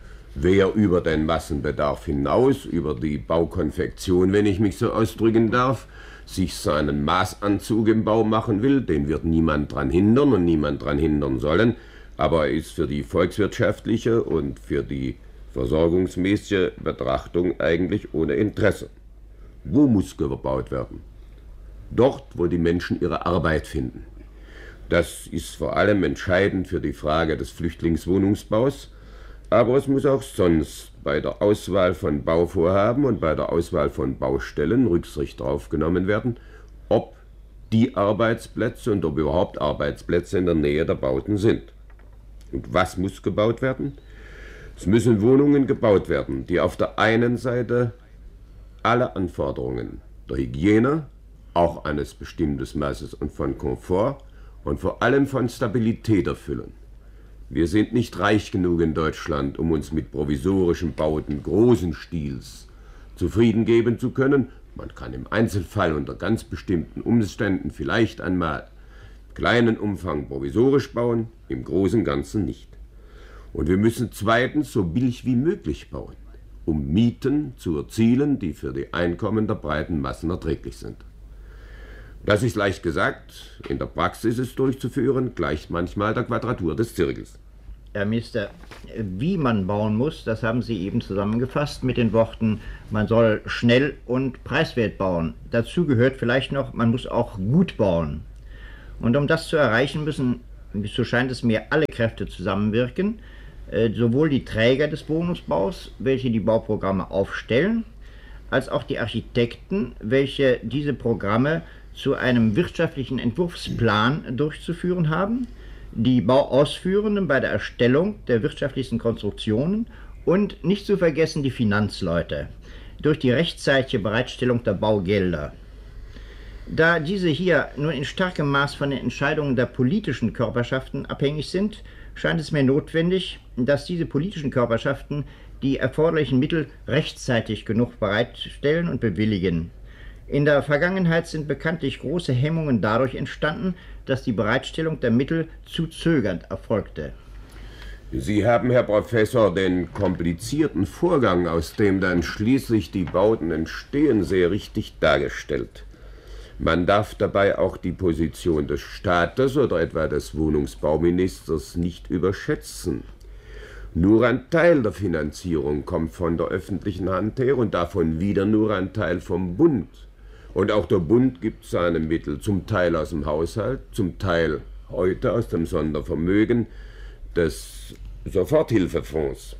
Wer über den Massenbedarf hinaus, über die Baukonfektion, wenn ich mich so ausdrücken darf, sich seinen Maßanzug im Bau machen will, den wird niemand daran hindern und niemand daran hindern sollen, aber ist für die volkswirtschaftliche und für die versorgungsmäßige Betrachtung eigentlich ohne Interesse. Wo muss gebaut werden? Dort, wo die Menschen ihre Arbeit finden. Das ist vor allem entscheidend für die Frage des Flüchtlingswohnungsbaus, aber es muss auch sonst bei der Auswahl von Bauvorhaben und bei der Auswahl von Baustellen Rücksicht darauf genommen werden, ob die Arbeitsplätze und ob überhaupt Arbeitsplätze in der Nähe der Bauten sind. Und was muss gebaut werden? Es müssen Wohnungen gebaut werden, die auf der einen Seite alle Anforderungen der Hygiene, auch eines bestimmten Maßes und von Komfort und vor allem von Stabilität erfüllen. Wir sind nicht reich genug in Deutschland, um uns mit provisorischen Bauten großen Stils zufrieden geben zu können. Man kann im Einzelfall unter ganz bestimmten Umständen vielleicht einmal im kleinen Umfang provisorisch bauen, im großen und Ganzen nicht. Und wir müssen zweitens so billig wie möglich bauen, um Mieten zu erzielen, die für die Einkommen der breiten Massen erträglich sind. Das ist leicht gesagt, in der Praxis ist durchzuführen, gleicht manchmal der Quadratur des Zirkels. Herr Minister, wie man bauen muss, das haben Sie eben zusammengefasst mit den Worten, man soll schnell und preiswert bauen. Dazu gehört vielleicht noch, man muss auch gut bauen. Und um das zu erreichen, müssen, so scheint es mir, alle Kräfte zusammenwirken, sowohl die Träger des Wohnungsbaus, welche die Bauprogramme aufstellen, als auch die Architekten, welche diese Programme zu einem wirtschaftlichen Entwurfsplan durchzuführen haben, die Bauausführenden bei der Erstellung der wirtschaftlichsten Konstruktionen und nicht zu vergessen die Finanzleute durch die rechtzeitige Bereitstellung der Baugelder. Da diese hier nur in starkem Maß von den Entscheidungen der politischen Körperschaften abhängig sind, scheint es mir notwendig, dass diese politischen Körperschaften die erforderlichen Mittel rechtzeitig genug bereitstellen und bewilligen. In der Vergangenheit sind bekanntlich große Hemmungen dadurch entstanden, dass die Bereitstellung der Mittel zu zögernd erfolgte. Sie haben, Herr Professor, den komplizierten Vorgang, aus dem dann schließlich die Bauten entstehen, sehr richtig dargestellt. Man darf dabei auch die Position des Staates oder etwa des Wohnungsbauministers nicht überschätzen. Nur ein Teil der Finanzierung kommt von der öffentlichen Hand her und davon wieder nur ein Teil vom Bund. Und auch der Bund gibt seine Mittel, zum Teil aus dem Haushalt, zum Teil heute aus dem Sondervermögen des Soforthilfefonds.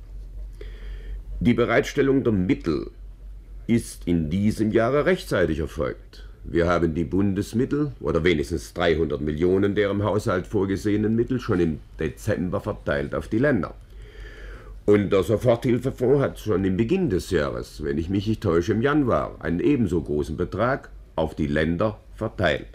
Die Bereitstellung der Mittel ist in diesem Jahre rechtzeitig erfolgt. Wir haben die Bundesmittel, oder wenigstens dreihundert Millionen der im Haushalt vorgesehenen Mittel, schon im Dezember verteilt auf die Länder. Und der Soforthilfefonds hat schon im Beginn des Jahres, wenn ich mich nicht täusche, im Januar, einen ebenso großen Betrag auf die Länder verteilt.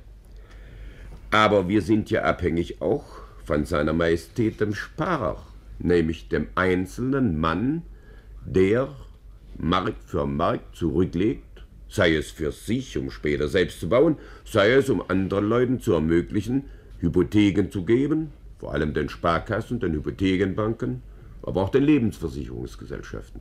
Aber wir sind ja abhängig auch von seiner Majestät dem Sparer, nämlich dem einzelnen Mann, der Mark für Mark zurücklegt, sei es für sich, um später selbst zu bauen, sei es, um anderen Leuten zu ermöglichen, Hypotheken zu geben, vor allem den Sparkassen, den Hypothekenbanken, aber auch den Lebensversicherungsgesellschaften.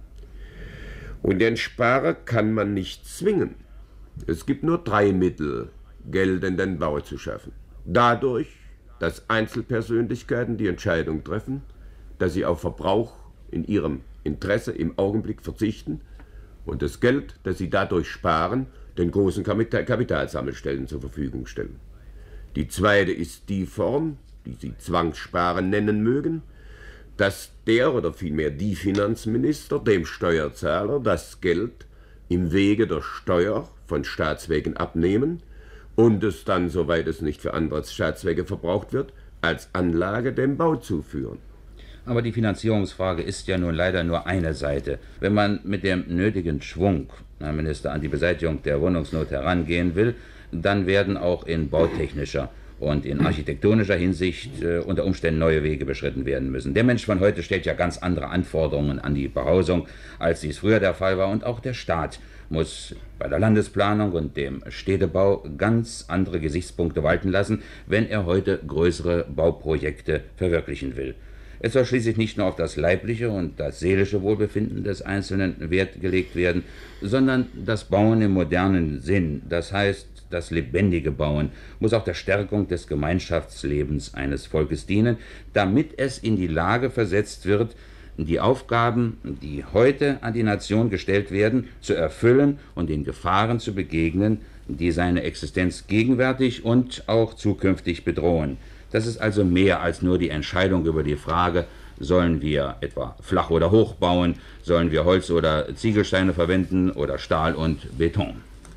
Und den Sparer kann man nicht zwingen. Es gibt nur drei Mittel, Geld in den Bau zu schaffen. Dadurch, dass Einzelpersönlichkeiten die Entscheidung treffen, dass sie auf Verbrauch in ihrem Interesse im Augenblick verzichten und das Geld, das sie dadurch sparen, den großen Kapitalsammelstellen zur Verfügung stellen. Die zweite ist die Form, die Sie Zwangssparen nennen mögen, dass der oder vielmehr die Finanzminister dem Steuerzahler das Geld im Wege der Steuer von Staatswegen abnehmen und es dann, soweit es nicht für andere Staatszwecke verbraucht wird, als Anlage dem Bau zuführen. Aber die Finanzierungsfrage ist ja nun leider nur eine Seite. Wenn man mit dem nötigen Schwung, Herr Minister, an die Beseitigung der Wohnungsnot herangehen will, dann werden auch in bautechnischer und in architektonischer Hinsicht äh, unter Umständen neue Wege beschritten werden müssen. Der Mensch von heute stellt ja ganz andere Anforderungen an die Behausung, als dies früher der Fall war. Und auch der Staat muss bei der Landesplanung und dem Städtebau ganz andere Gesichtspunkte walten lassen, wenn er heute größere Bauprojekte verwirklichen will. Es soll schließlich nicht nur auf das leibliche und das seelische Wohlbefinden des Einzelnen Wert gelegt werden, sondern das Bauen im modernen Sinn, das heißt das lebendige Bauen, muss auch der Stärkung des Gemeinschaftslebens eines Volkes dienen, damit es in die Lage versetzt wird, die Aufgaben, die heute an die Nation gestellt werden, zu erfüllen und den Gefahren zu begegnen, die seine Existenz gegenwärtig und auch zukünftig bedrohen. Das ist also mehr als nur die Entscheidung über die Frage, sollen wir etwa flach oder hoch bauen, sollen wir Holz oder Ziegelsteine verwenden oder Stahl und Beton.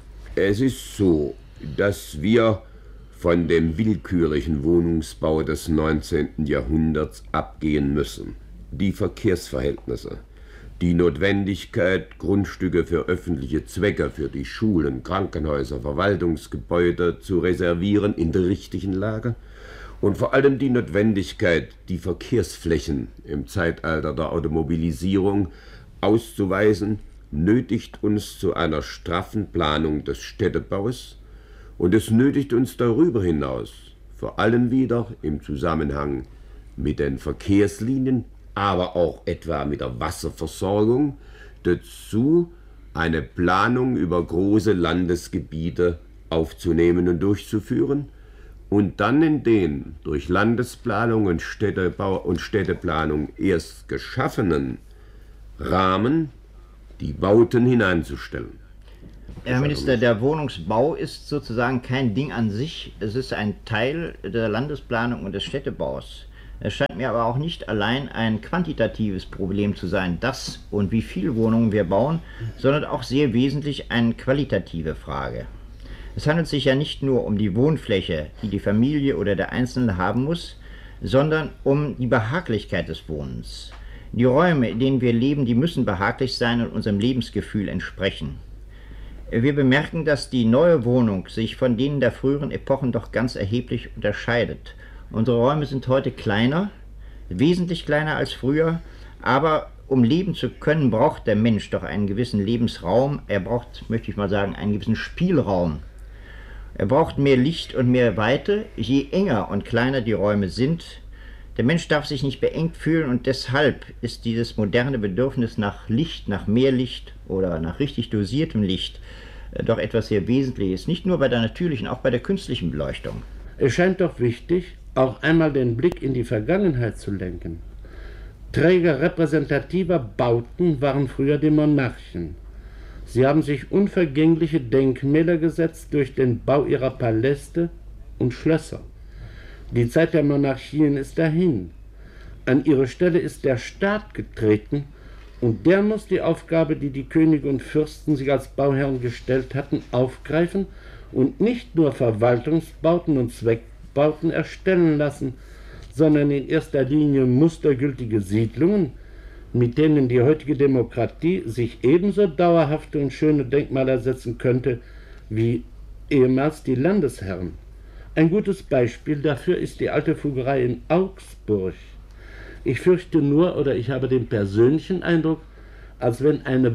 Es ist so, dass wir von dem willkürlichen Wohnungsbau des neunzehnten Jahrhunderts abgehen müssen. Die Verkehrsverhältnisse, die Notwendigkeit, Grundstücke für öffentliche Zwecke, für die Schulen, Krankenhäuser, Verwaltungsgebäude zu reservieren in der richtigen Lage und vor allem die Notwendigkeit, die Verkehrsflächen im Zeitalter der Automobilisierung auszuweisen, nötigt uns zu einer straffen Planung des Städtebaus und es nötigt uns darüber hinaus, vor allem wieder im Zusammenhang mit den Verkehrslinien, aber auch etwa mit der Wasserversorgung, dazu eine Planung über große Landesgebiete aufzunehmen und durchzuführen und dann in den durch Landesplanung und Städtebau und Städteplanung erst geschaffenen Rahmen die Bauten hineinzustellen. Herr Minister, der Wohnungsbau ist sozusagen kein Ding an sich. Es ist ein Teil der Landesplanung und des Städtebaus. Es scheint mir aber auch nicht allein ein quantitatives Problem zu sein, das und wie viele Wohnungen wir bauen, sondern auch sehr wesentlich eine qualitative Frage. Es handelt sich ja nicht nur um die Wohnfläche, die die Familie oder der Einzelne haben muss, sondern um die Behaglichkeit des Wohnens. Die Räume, in denen wir leben, die müssen behaglich sein und unserem Lebensgefühl entsprechen. Wir bemerken, dass die neue Wohnung sich von denen der früheren Epochen doch ganz erheblich unterscheidet. Unsere Räume sind heute kleiner, wesentlich kleiner als früher, aber um leben zu können, braucht der Mensch doch einen gewissen Lebensraum. Er braucht, möchte ich mal sagen, einen gewissen Spielraum. Er braucht mehr Licht und mehr Weite. Je enger und kleiner die Räume sind, der Mensch darf sich nicht beengt fühlen und deshalb ist dieses moderne Bedürfnis nach Licht, nach mehr Licht oder nach richtig dosiertem Licht äh, doch etwas sehr Wesentliches, nicht nur bei der natürlichen, auch bei der künstlichen Beleuchtung. Es scheint doch wichtig, auch einmal den Blick in die Vergangenheit zu lenken. Träger repräsentativer Bauten waren früher die Monarchen. Sie haben sich unvergängliche Denkmäler gesetzt durch den Bau ihrer Paläste und Schlösser. Die Zeit der Monarchien ist dahin. An ihre Stelle ist der Staat getreten und der muss die Aufgabe, die die Könige und Fürsten sich als Bauherren gestellt hatten, aufgreifen und nicht nur Verwaltungsbauten und Zweckbauten erstellen lassen, sondern in erster Linie mustergültige Siedlungen, mit denen die heutige Demokratie sich ebenso dauerhafte und schöne Denkmäler setzen könnte wie ehemals die Landesherren. Ein gutes Beispiel dafür ist die alte Fugerei in Augsburg. Ich fürchte nur, oder ich habe den persönlichen Eindruck, als wenn eine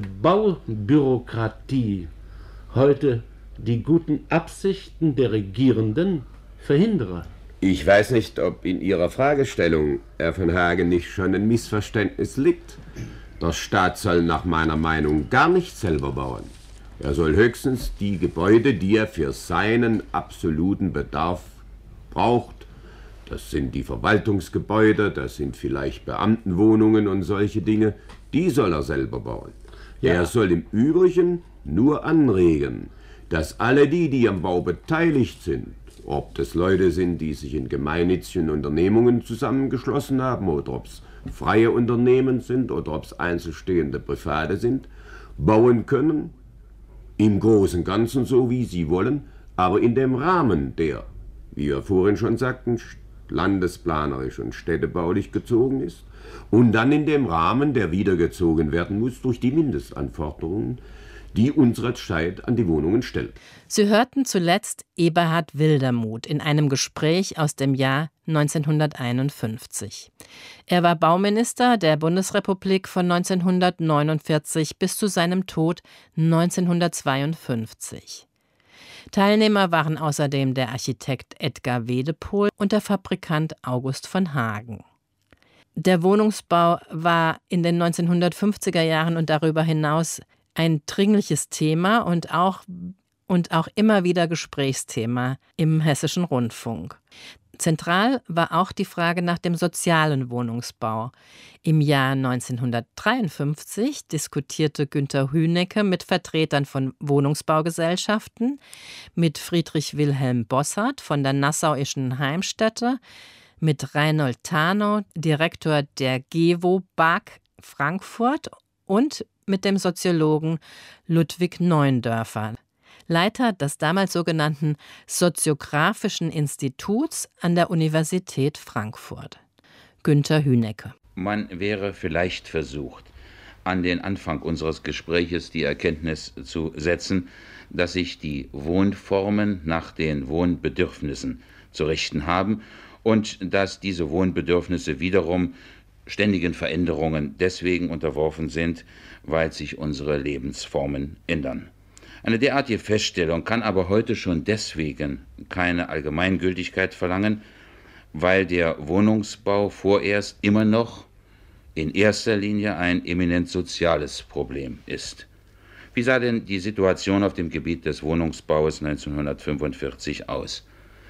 Baubürokratie heute die guten Absichten der Regierenden verhindere. Ich weiß nicht, ob in Ihrer Fragestellung, Herr von Hagen, nicht schon ein Missverständnis liegt. Der Staat soll nach meiner Meinung gar nicht selber bauen. Er soll höchstens die Gebäude, die er für seinen absoluten Bedarf braucht, das sind die Verwaltungsgebäude, das sind vielleicht Beamtenwohnungen und solche Dinge, die soll er selber bauen. Ja. Er soll im Übrigen nur anregen, dass alle die, die am Bau beteiligt sind, ob das Leute sind, die sich in gemeinnützigen Unternehmungen zusammengeschlossen haben, oder ob es freie Unternehmen sind, oder ob es einzelstehende Private sind, bauen können, im Großen und Ganzen so, wie sie wollen, aber in dem Rahmen, der, wie wir vorhin schon sagten, landesplanerisch und städtebaulich gezogen ist, und dann in dem Rahmen, der wieder gezogen werden muss durch die Mindestanforderungen, die unsere Zeit an die Wohnungen stellt. Sie hörten zuletzt Eberhard Wildermuth in einem Gespräch aus dem Jahr neunzehnhunderteinundfünfzig. Er war Bauminister der Bundesrepublik von neunzehnhundertneunundvierzig bis zu seinem Tod neunzehnhundertzweiundfünfzig. Teilnehmer waren außerdem der Architekt Edgar Wedepohl und der Fabrikant August von Hagen. Der Wohnungsbau war in den neunzehnhundertfünfziger Jahren und darüber hinaus ein dringliches Thema und auch, und auch immer wieder Gesprächsthema im Hessischen Rundfunk. Zentral war auch die Frage nach dem sozialen Wohnungsbau. Im Jahr neunzehnhundertdreiundfünfzig diskutierte Günter Hünecke mit Vertretern von Wohnungsbaugesellschaften, mit Friedrich Wilhelm Bossert von der Nassauischen Heimstätte, mit Reinhold Tanow, Direktor der GEWO B A G Frankfurt, und mit dem Soziologen Ludwig Neuendörfer, Leiter des damals sogenannten Soziographischen Instituts an der Universität Frankfurt. Günter Hünecke. Man wäre vielleicht versucht, an den Anfang unseres Gespräches die Erkenntnis zu setzen, dass sich die Wohnformen nach den Wohnbedürfnissen zu richten haben und dass diese Wohnbedürfnisse wiederum ständigen Veränderungen deswegen unterworfen sind, weil sich unsere Lebensformen ändern. Eine derartige Feststellung kann aber heute schon deswegen keine Allgemeingültigkeit verlangen, weil der Wohnungsbau vorerst immer noch in erster Linie ein eminent soziales Problem ist. Wie sah denn die Situation auf dem Gebiet des Wohnungsbaues neunzehnhundertfünfundvierzig aus?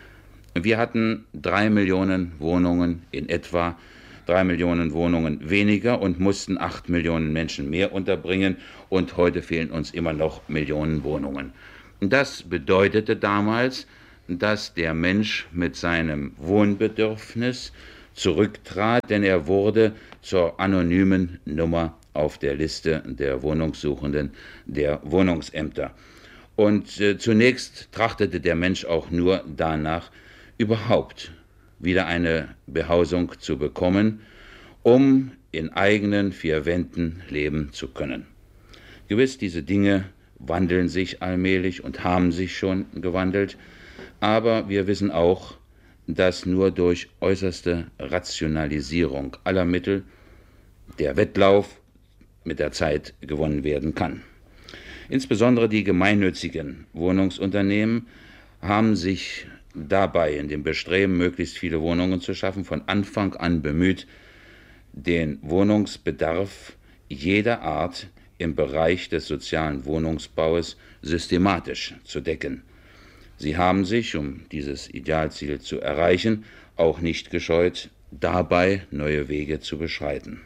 Wir hatten drei Millionen Wohnungen in etwa, drei Millionen Wohnungen weniger und mussten acht Millionen Menschen mehr unterbringen. Und heute fehlen uns immer noch Millionen Wohnungen. Das bedeutete damals, dass der Mensch mit seinem Wohnbedürfnis zurücktrat, denn er wurde zur anonymen Nummer auf der Liste der Wohnungssuchenden der Wohnungsämter. Und äh, zunächst trachtete der Mensch auch nur danach, überhaupt wieder eine Behausung zu bekommen, um in eigenen vier Wänden leben zu können. Gewiss, diese Dinge wandeln sich allmählich und haben sich schon gewandelt, aber wir wissen auch, dass nur durch äußerste Rationalisierung aller Mittel der Wettlauf mit der Zeit gewonnen werden kann. Insbesondere die gemeinnützigen Wohnungsunternehmen haben sich dabei in dem Bestreben, möglichst viele Wohnungen zu schaffen, von Anfang an bemüht, den Wohnungsbedarf jeder Art im Bereich des sozialen Wohnungsbaues systematisch zu decken. Sie haben sich, um dieses Idealziel zu erreichen, auch nicht gescheut, dabei neue Wege zu beschreiten.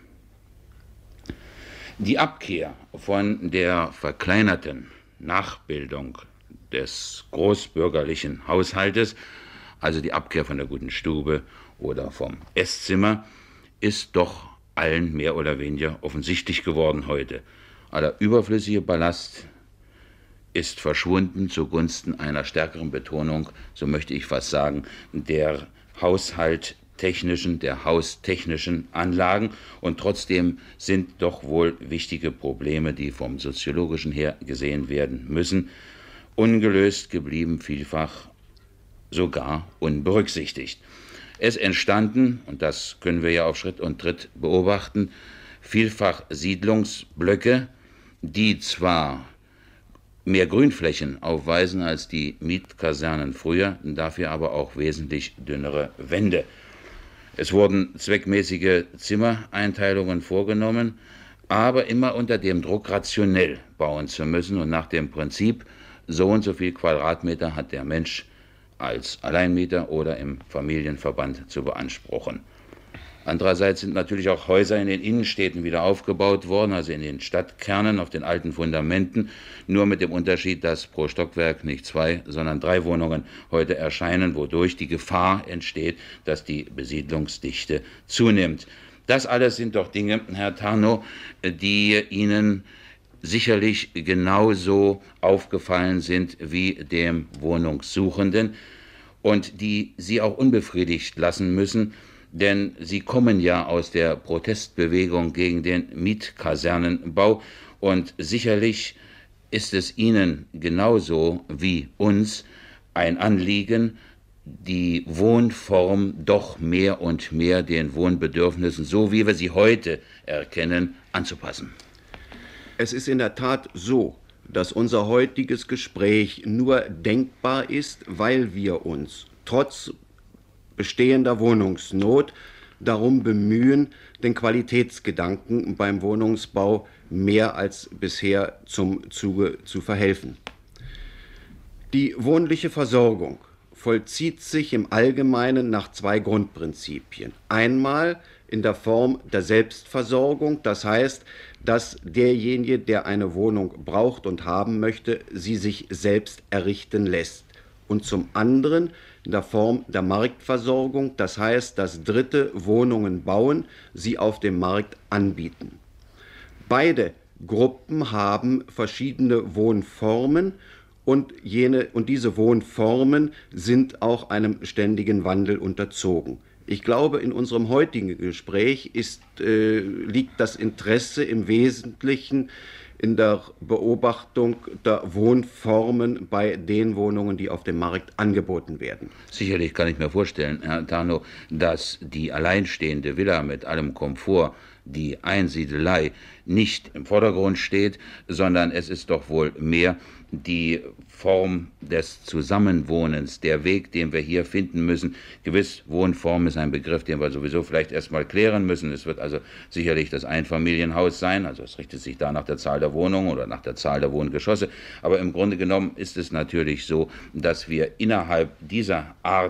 Die Abkehr von der verkleinerten Nachbildung des großbürgerlichen Haushaltes, also die Abkehr von der guten Stube oder vom Esszimmer, ist doch allen mehr oder weniger offensichtlich geworden heute. Aller überflüssige Ballast ist verschwunden zugunsten einer stärkeren Betonung, so möchte ich fast sagen, der haushalttechnischen, der haustechnischen Anlagen. Und trotzdem sind doch wohl wichtige Probleme, die vom Soziologischen her gesehen werden müssen, ungelöst geblieben, vielfach sogar unberücksichtigt. Es entstanden, und das können wir ja auf Schritt und Tritt beobachten, vielfach Siedlungsblöcke, die zwar mehr Grünflächen aufweisen als die Mietkasernen früher, dafür aber auch wesentlich dünnere Wände. Es wurden zweckmäßige Zimmereinteilungen vorgenommen, aber immer unter dem Druck, rationell bauen zu müssen und nach dem Prinzip, so und so viel Quadratmeter hat der Mensch als Alleinmieter oder im Familienverband zu beanspruchen. Andererseits sind natürlich auch Häuser in den Innenstädten wieder aufgebaut worden, also in den Stadtkernen auf den alten Fundamenten, nur mit dem Unterschied, dass pro Stockwerk nicht zwei, sondern drei Wohnungen heute erscheinen, wodurch die Gefahr entsteht, dass die Besiedlungsdichte zunimmt. Das alles sind doch Dinge, Herr Tarnow, die Ihnen sicherlich genauso aufgefallen sind wie dem Wohnungssuchenden und die Sie auch unbefriedigt lassen müssen, denn Sie kommen ja aus der Protestbewegung gegen den Mietkasernenbau und sicherlich ist es Ihnen genauso wie uns ein Anliegen, die Wohnform doch mehr und mehr den Wohnbedürfnissen, so wie wir sie heute erkennen, anzupassen. Es ist in der Tat so, dass unser heutiges Gespräch nur denkbar ist, weil wir uns trotz bestehender Wohnungsnot darum bemühen, den Qualitätsgedanken beim Wohnungsbau mehr als bisher zum Zuge zu verhelfen. Die wohnliche Versorgung vollzieht sich im Allgemeinen nach zwei Grundprinzipien. Einmal in der Form der Selbstversorgung, das heißt, dass derjenige, der eine Wohnung braucht und haben möchte, sie sich selbst errichten lässt. Und zum anderen in der Form der Marktversorgung, das heißt, dass Dritte Wohnungen bauen, sie auf dem Markt anbieten. Beide Gruppen haben verschiedene Wohnformen und, jene, und diese Wohnformen sind auch einem ständigen Wandel unterzogen. Ich glaube, in unserem heutigen Gespräch ist, äh, liegt das Interesse im Wesentlichen in der Beobachtung der Wohnformen bei den Wohnungen, die auf dem Markt angeboten werden. Sicherlich kann ich mir vorstellen, Herr Tarnow, dass die alleinstehende Villa mit allem Komfort, die Einsiedelei, nicht im Vordergrund steht, sondern es ist doch wohl mehr die Form des Zusammenwohnens, der Weg, den wir hier finden müssen. Gewiss, Wohnform ist ein Begriff, den wir sowieso vielleicht erstmal klären müssen. Es wird also sicherlich das Einfamilienhaus sein, also es richtet sich da nach der Zahl der Wohnungen oder nach der Zahl der Wohngeschosse. Aber im Grunde genommen ist es natürlich so, dass wir innerhalb dieser Art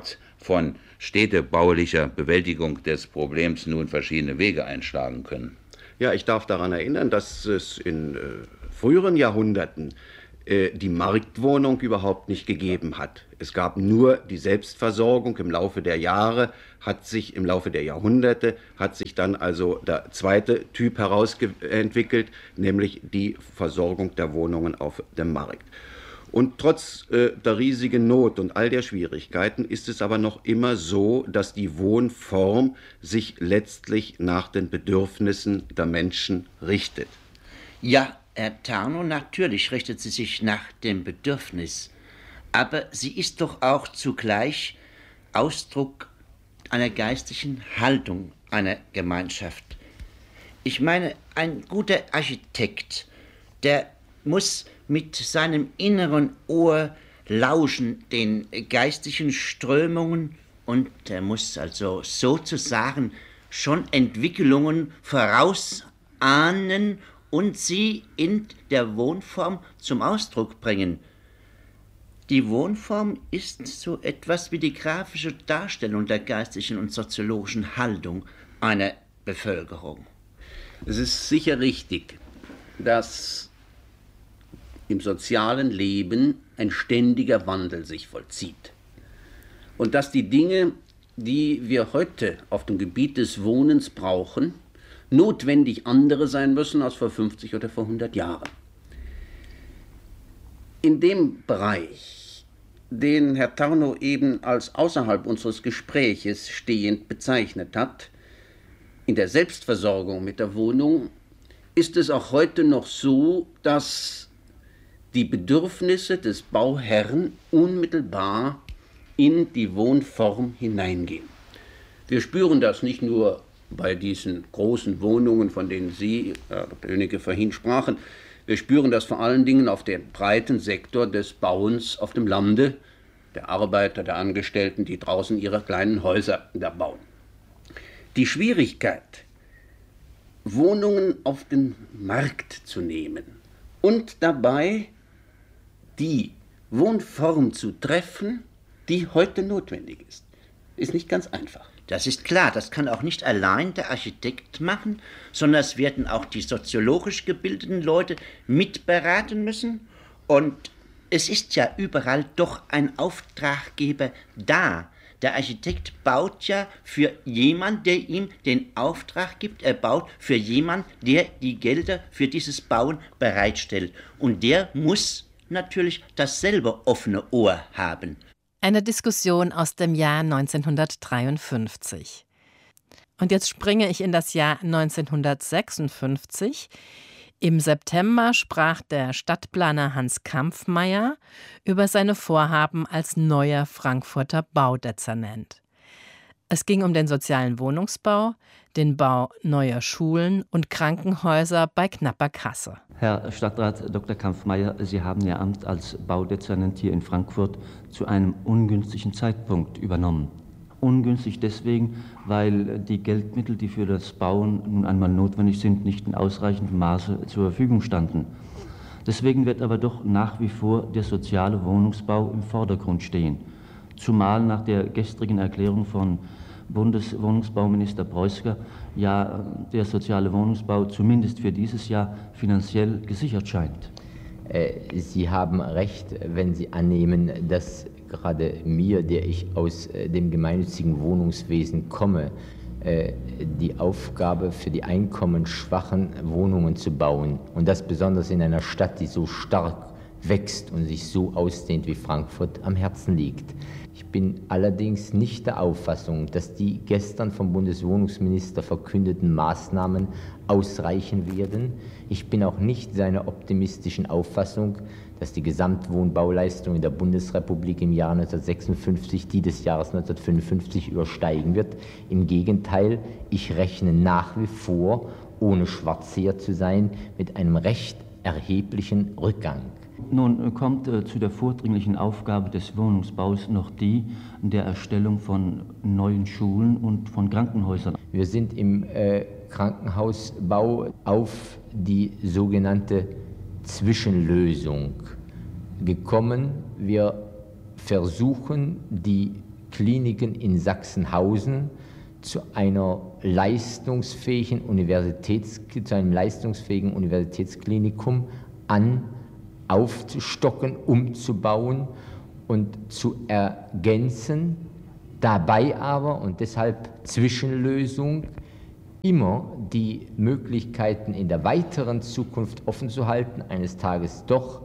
von städtebaulicher Bewältigung des Problems nun verschiedene Wege einschlagen können. Ja, ich darf daran erinnern, dass es in äh, früheren Jahrhunderten äh, die Marktwohnung überhaupt nicht gegeben hat. Es gab nur die Selbstversorgung. Im Laufe der Jahre hat sich, im Laufe der Jahrhunderte hat sich dann also der zweite Typ herausentwickelt, nämlich die Versorgung der Wohnungen auf dem Markt. Und trotz äh, der riesigen Not und all der Schwierigkeiten ist es aber noch immer so, dass die Wohnform sich letztlich nach den Bedürfnissen der Menschen richtet. Ja, Herr Tarnow, natürlich richtet sie sich nach dem Bedürfnis. Aber sie ist doch auch zugleich Ausdruck einer geistigen Haltung einer Gemeinschaft. Ich meine, ein guter Architekt, der muss mit seinem inneren Ohr lauschen den geistigen Strömungen und er muss also sozusagen schon Entwicklungen vorausahnen und sie in der Wohnform zum Ausdruck bringen. Die Wohnform ist so etwas wie die grafische Darstellung der geistigen und soziologischen Haltung einer Bevölkerung. Es ist sicher richtig, dass im sozialen Leben ein ständiger Wandel sich vollzieht. Und dass die Dinge, die wir heute auf dem Gebiet des Wohnens brauchen, notwendig andere sein müssen als vor fünfzig oder vor hundert Jahren. In dem Bereich, den Herr Tarnow eben als außerhalb unseres Gespräches stehend bezeichnet hat, in der Selbstversorgung mit der Wohnung, ist es auch heute noch so, dass die Bedürfnisse des Bauherrn unmittelbar in die Wohnform hineingehen. Wir spüren das nicht nur bei diesen großen Wohnungen, von denen Sie, Herr Doktor Hönicke, vorhin sprachen. Wir spüren das vor allen Dingen auf dem breiten Sektor des Bauens auf dem Lande, der Arbeiter, der Angestellten, die draußen ihre kleinen Häuser da bauen. Die Schwierigkeit, Wohnungen auf den Markt zu nehmen und dabei die Wohnform zu treffen, die heute notwendig ist, ist nicht ganz einfach. Das ist klar, das kann auch nicht allein der Architekt machen, sondern es werden auch die soziologisch gebildeten Leute mitberaten müssen. Und es ist ja überall doch ein Auftraggeber da. Der Architekt baut ja für jemanden, der ihm den Auftrag gibt. Er baut für jemanden, der die Gelder für dieses Bauen bereitstellt. Und der muss natürlich dasselbe offene Ohr haben. Eine Diskussion aus dem Jahr neunzehnhundertdreiundfünfzig. Und jetzt springe ich in das Jahr neunzehnhundertsechsundfünfzig. Im September sprach der Stadtplaner Hans Kampffmeyer über seine Vorhaben als neuer Frankfurter Baudezernent. Es ging um den sozialen Wohnungsbau, den Bau neuer Schulen und Krankenhäuser bei knapper Kasse. Herr Stadtrat Doktor Kampffmeyer, Sie haben Ihr Amt als Baudezernent hier in Frankfurt zu einem ungünstigen Zeitpunkt übernommen. Ungünstig deswegen, weil die Geldmittel, die für das Bauen nun einmal notwendig sind, nicht in ausreichendem Maße zur Verfügung standen. Deswegen wird aber doch nach wie vor der soziale Wohnungsbau im Vordergrund stehen. Zumal nach der gestrigen Erklärung von Bundeswohnungsbauminister Preußger ja der soziale Wohnungsbau zumindest für dieses Jahr finanziell gesichert scheint. Sie haben recht, wenn Sie annehmen, dass gerade mir, der ich aus dem gemeinnützigen Wohnungswesen komme, die Aufgabe für die einkommensschwachen Wohnungen zu bauen und das besonders in einer Stadt, die so stark wächst und sich so ausdehnt wie Frankfurt, am Herzen liegt. Ich bin allerdings nicht der Auffassung, dass die gestern vom Bundeswohnungsminister verkündeten Maßnahmen ausreichen werden. Ich bin auch nicht seiner optimistischen Auffassung, dass die Gesamtwohnbauleistung in der Bundesrepublik im Jahr neunzehnhundertsechsundfünfzig die des Jahres neunzehnhundertfünfundfünfzig übersteigen wird. Im Gegenteil, ich rechne nach wie vor, ohne schwarzseher zu sein, mit einem recht erheblichen Rückgang. Nun kommt äh, zu der vordringlichen Aufgabe des Wohnungsbaus noch die der Erstellung von neuen Schulen und von Krankenhäusern. Wir sind im äh, Krankenhausbau auf die sogenannte Zwischenlösung gekommen. Wir versuchen, die Kliniken in Sachsenhausen zu einer leistungsfähigen Universitäts, zu einem leistungsfähigen Universitätsklinikum an, aufzustocken, umzubauen und zu ergänzen, dabei aber, und deshalb Zwischenlösung, immer die Möglichkeiten in der weiteren Zukunft offen zu halten, eines Tages doch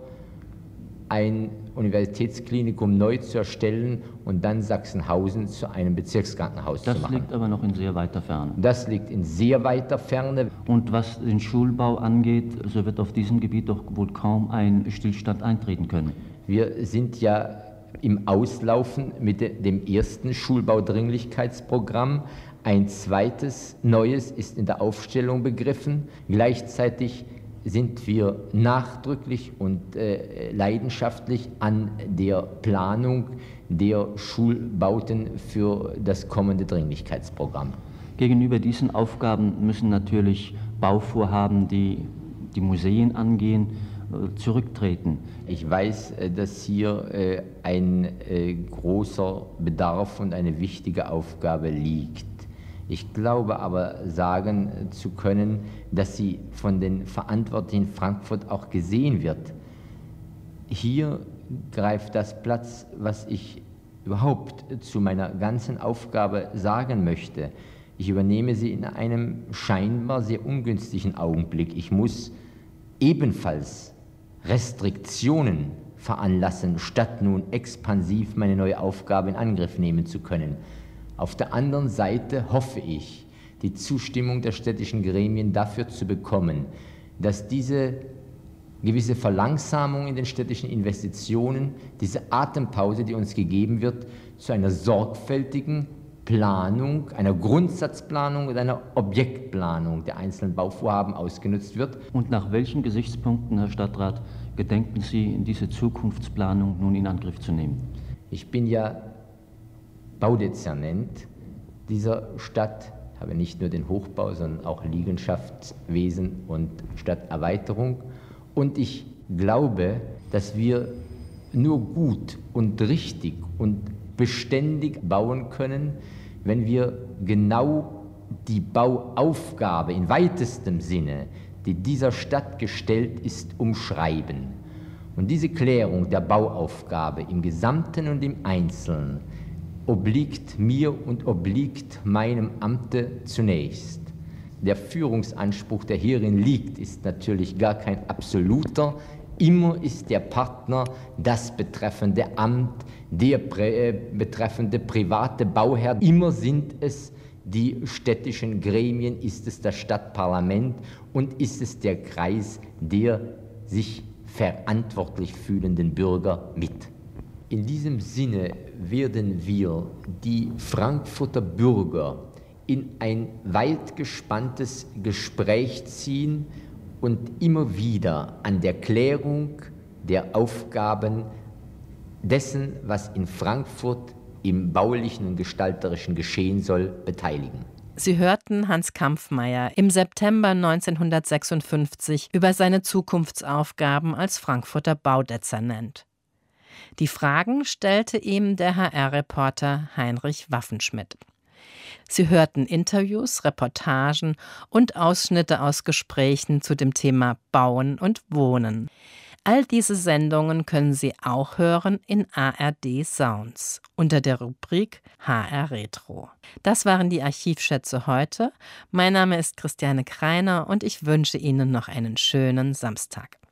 ein Universitätsklinikum neu zu erstellen und dann Sachsenhausen zu einem Bezirkskrankenhaus Das zu machen. Das liegt aber noch in sehr weiter Ferne. Das liegt in sehr weiter Ferne. Und was den Schulbau angeht, so wird auf diesem Gebiet doch wohl kaum ein Stillstand eintreten können. Wir sind ja im Auslaufen mit dem ersten Schulbaudringlichkeitsprogramm. Ein zweites neues ist in der Aufstellung begriffen. Gleichzeitig sind wir nachdrücklich und äh, leidenschaftlich an der Planung der Schulbauten für das kommende Dringlichkeitsprogramm. Gegenüber diesen Aufgaben müssen natürlich Bauvorhaben, die die Museen angehen, zurücktreten. Ich weiß, dass hier äh, ein äh, großer Bedarf und eine wichtige Aufgabe liegt. Ich glaube aber sagen zu können, dass sie von den Verantwortlichen in Frankfurt auch gesehen wird. Hier greift das Platz, was ich überhaupt zu meiner ganzen Aufgabe sagen möchte. Ich übernehme sie in einem scheinbar sehr ungünstigen Augenblick. Ich muss ebenfalls Restriktionen veranlassen, statt nun expansiv meine neue Aufgabe in Angriff nehmen zu können. Auf der anderen Seite hoffe ich, die Zustimmung der städtischen Gremien dafür zu bekommen, dass diese gewisse Verlangsamung in den städtischen Investitionen, diese Atempause, die uns gegeben wird, zu einer sorgfältigen Planung, einer Grundsatzplanung und einer Objektplanung der einzelnen Bauvorhaben ausgenutzt wird. Und nach welchen Gesichtspunkten, Herr Stadtrat, gedenken Sie, diese Zukunftsplanung nun in Angriff zu nehmen? Ich bin ja Baudezernent dieser Stadt, habe nicht nur den Hochbau, sondern auch Liegenschaftswesen und Stadterweiterung. Und ich glaube, dass wir nur gut und richtig und beständig bauen können, wenn wir genau die Bauaufgabe in weitestem Sinne, die dieser Stadt gestellt ist, umschreiben. Und diese Klärung der Bauaufgabe im Gesamten und im Einzelnen obliegt mir und obliegt meinem Amte zunächst. Der Führungsanspruch, der hierin liegt, ist natürlich gar kein absoluter. Immer ist der Partner das betreffende Amt, der prä- betreffende private Bauherr. Immer sind es die städtischen Gremien, ist es das Stadtparlament und ist es der Kreis der sich verantwortlich fühlenden Bürger mit. In diesem Sinne werden wir die Frankfurter Bürger in ein weit gespanntes Gespräch ziehen und immer wieder an der Klärung der Aufgaben dessen, was in Frankfurt im baulichen und gestalterischen geschehen soll, beteiligen. Sie hörten Hans Kampffmeyer im September neunzehnhundertsechsundfünfzig über seine Zukunftsaufgaben als Frankfurter Baudezernent. Die Fragen stellte ihm der H R-Reporter Heinrich Waffenschmidt. Sie hörten Interviews, Reportagen und Ausschnitte aus Gesprächen zu dem Thema Bauen und Wohnen. All diese Sendungen können Sie auch hören in A R D Sounds unter der Rubrik H R Retro. Das waren die Archivschätze heute. Mein Name ist Christiane Kreiner und ich wünsche Ihnen noch einen schönen Samstag.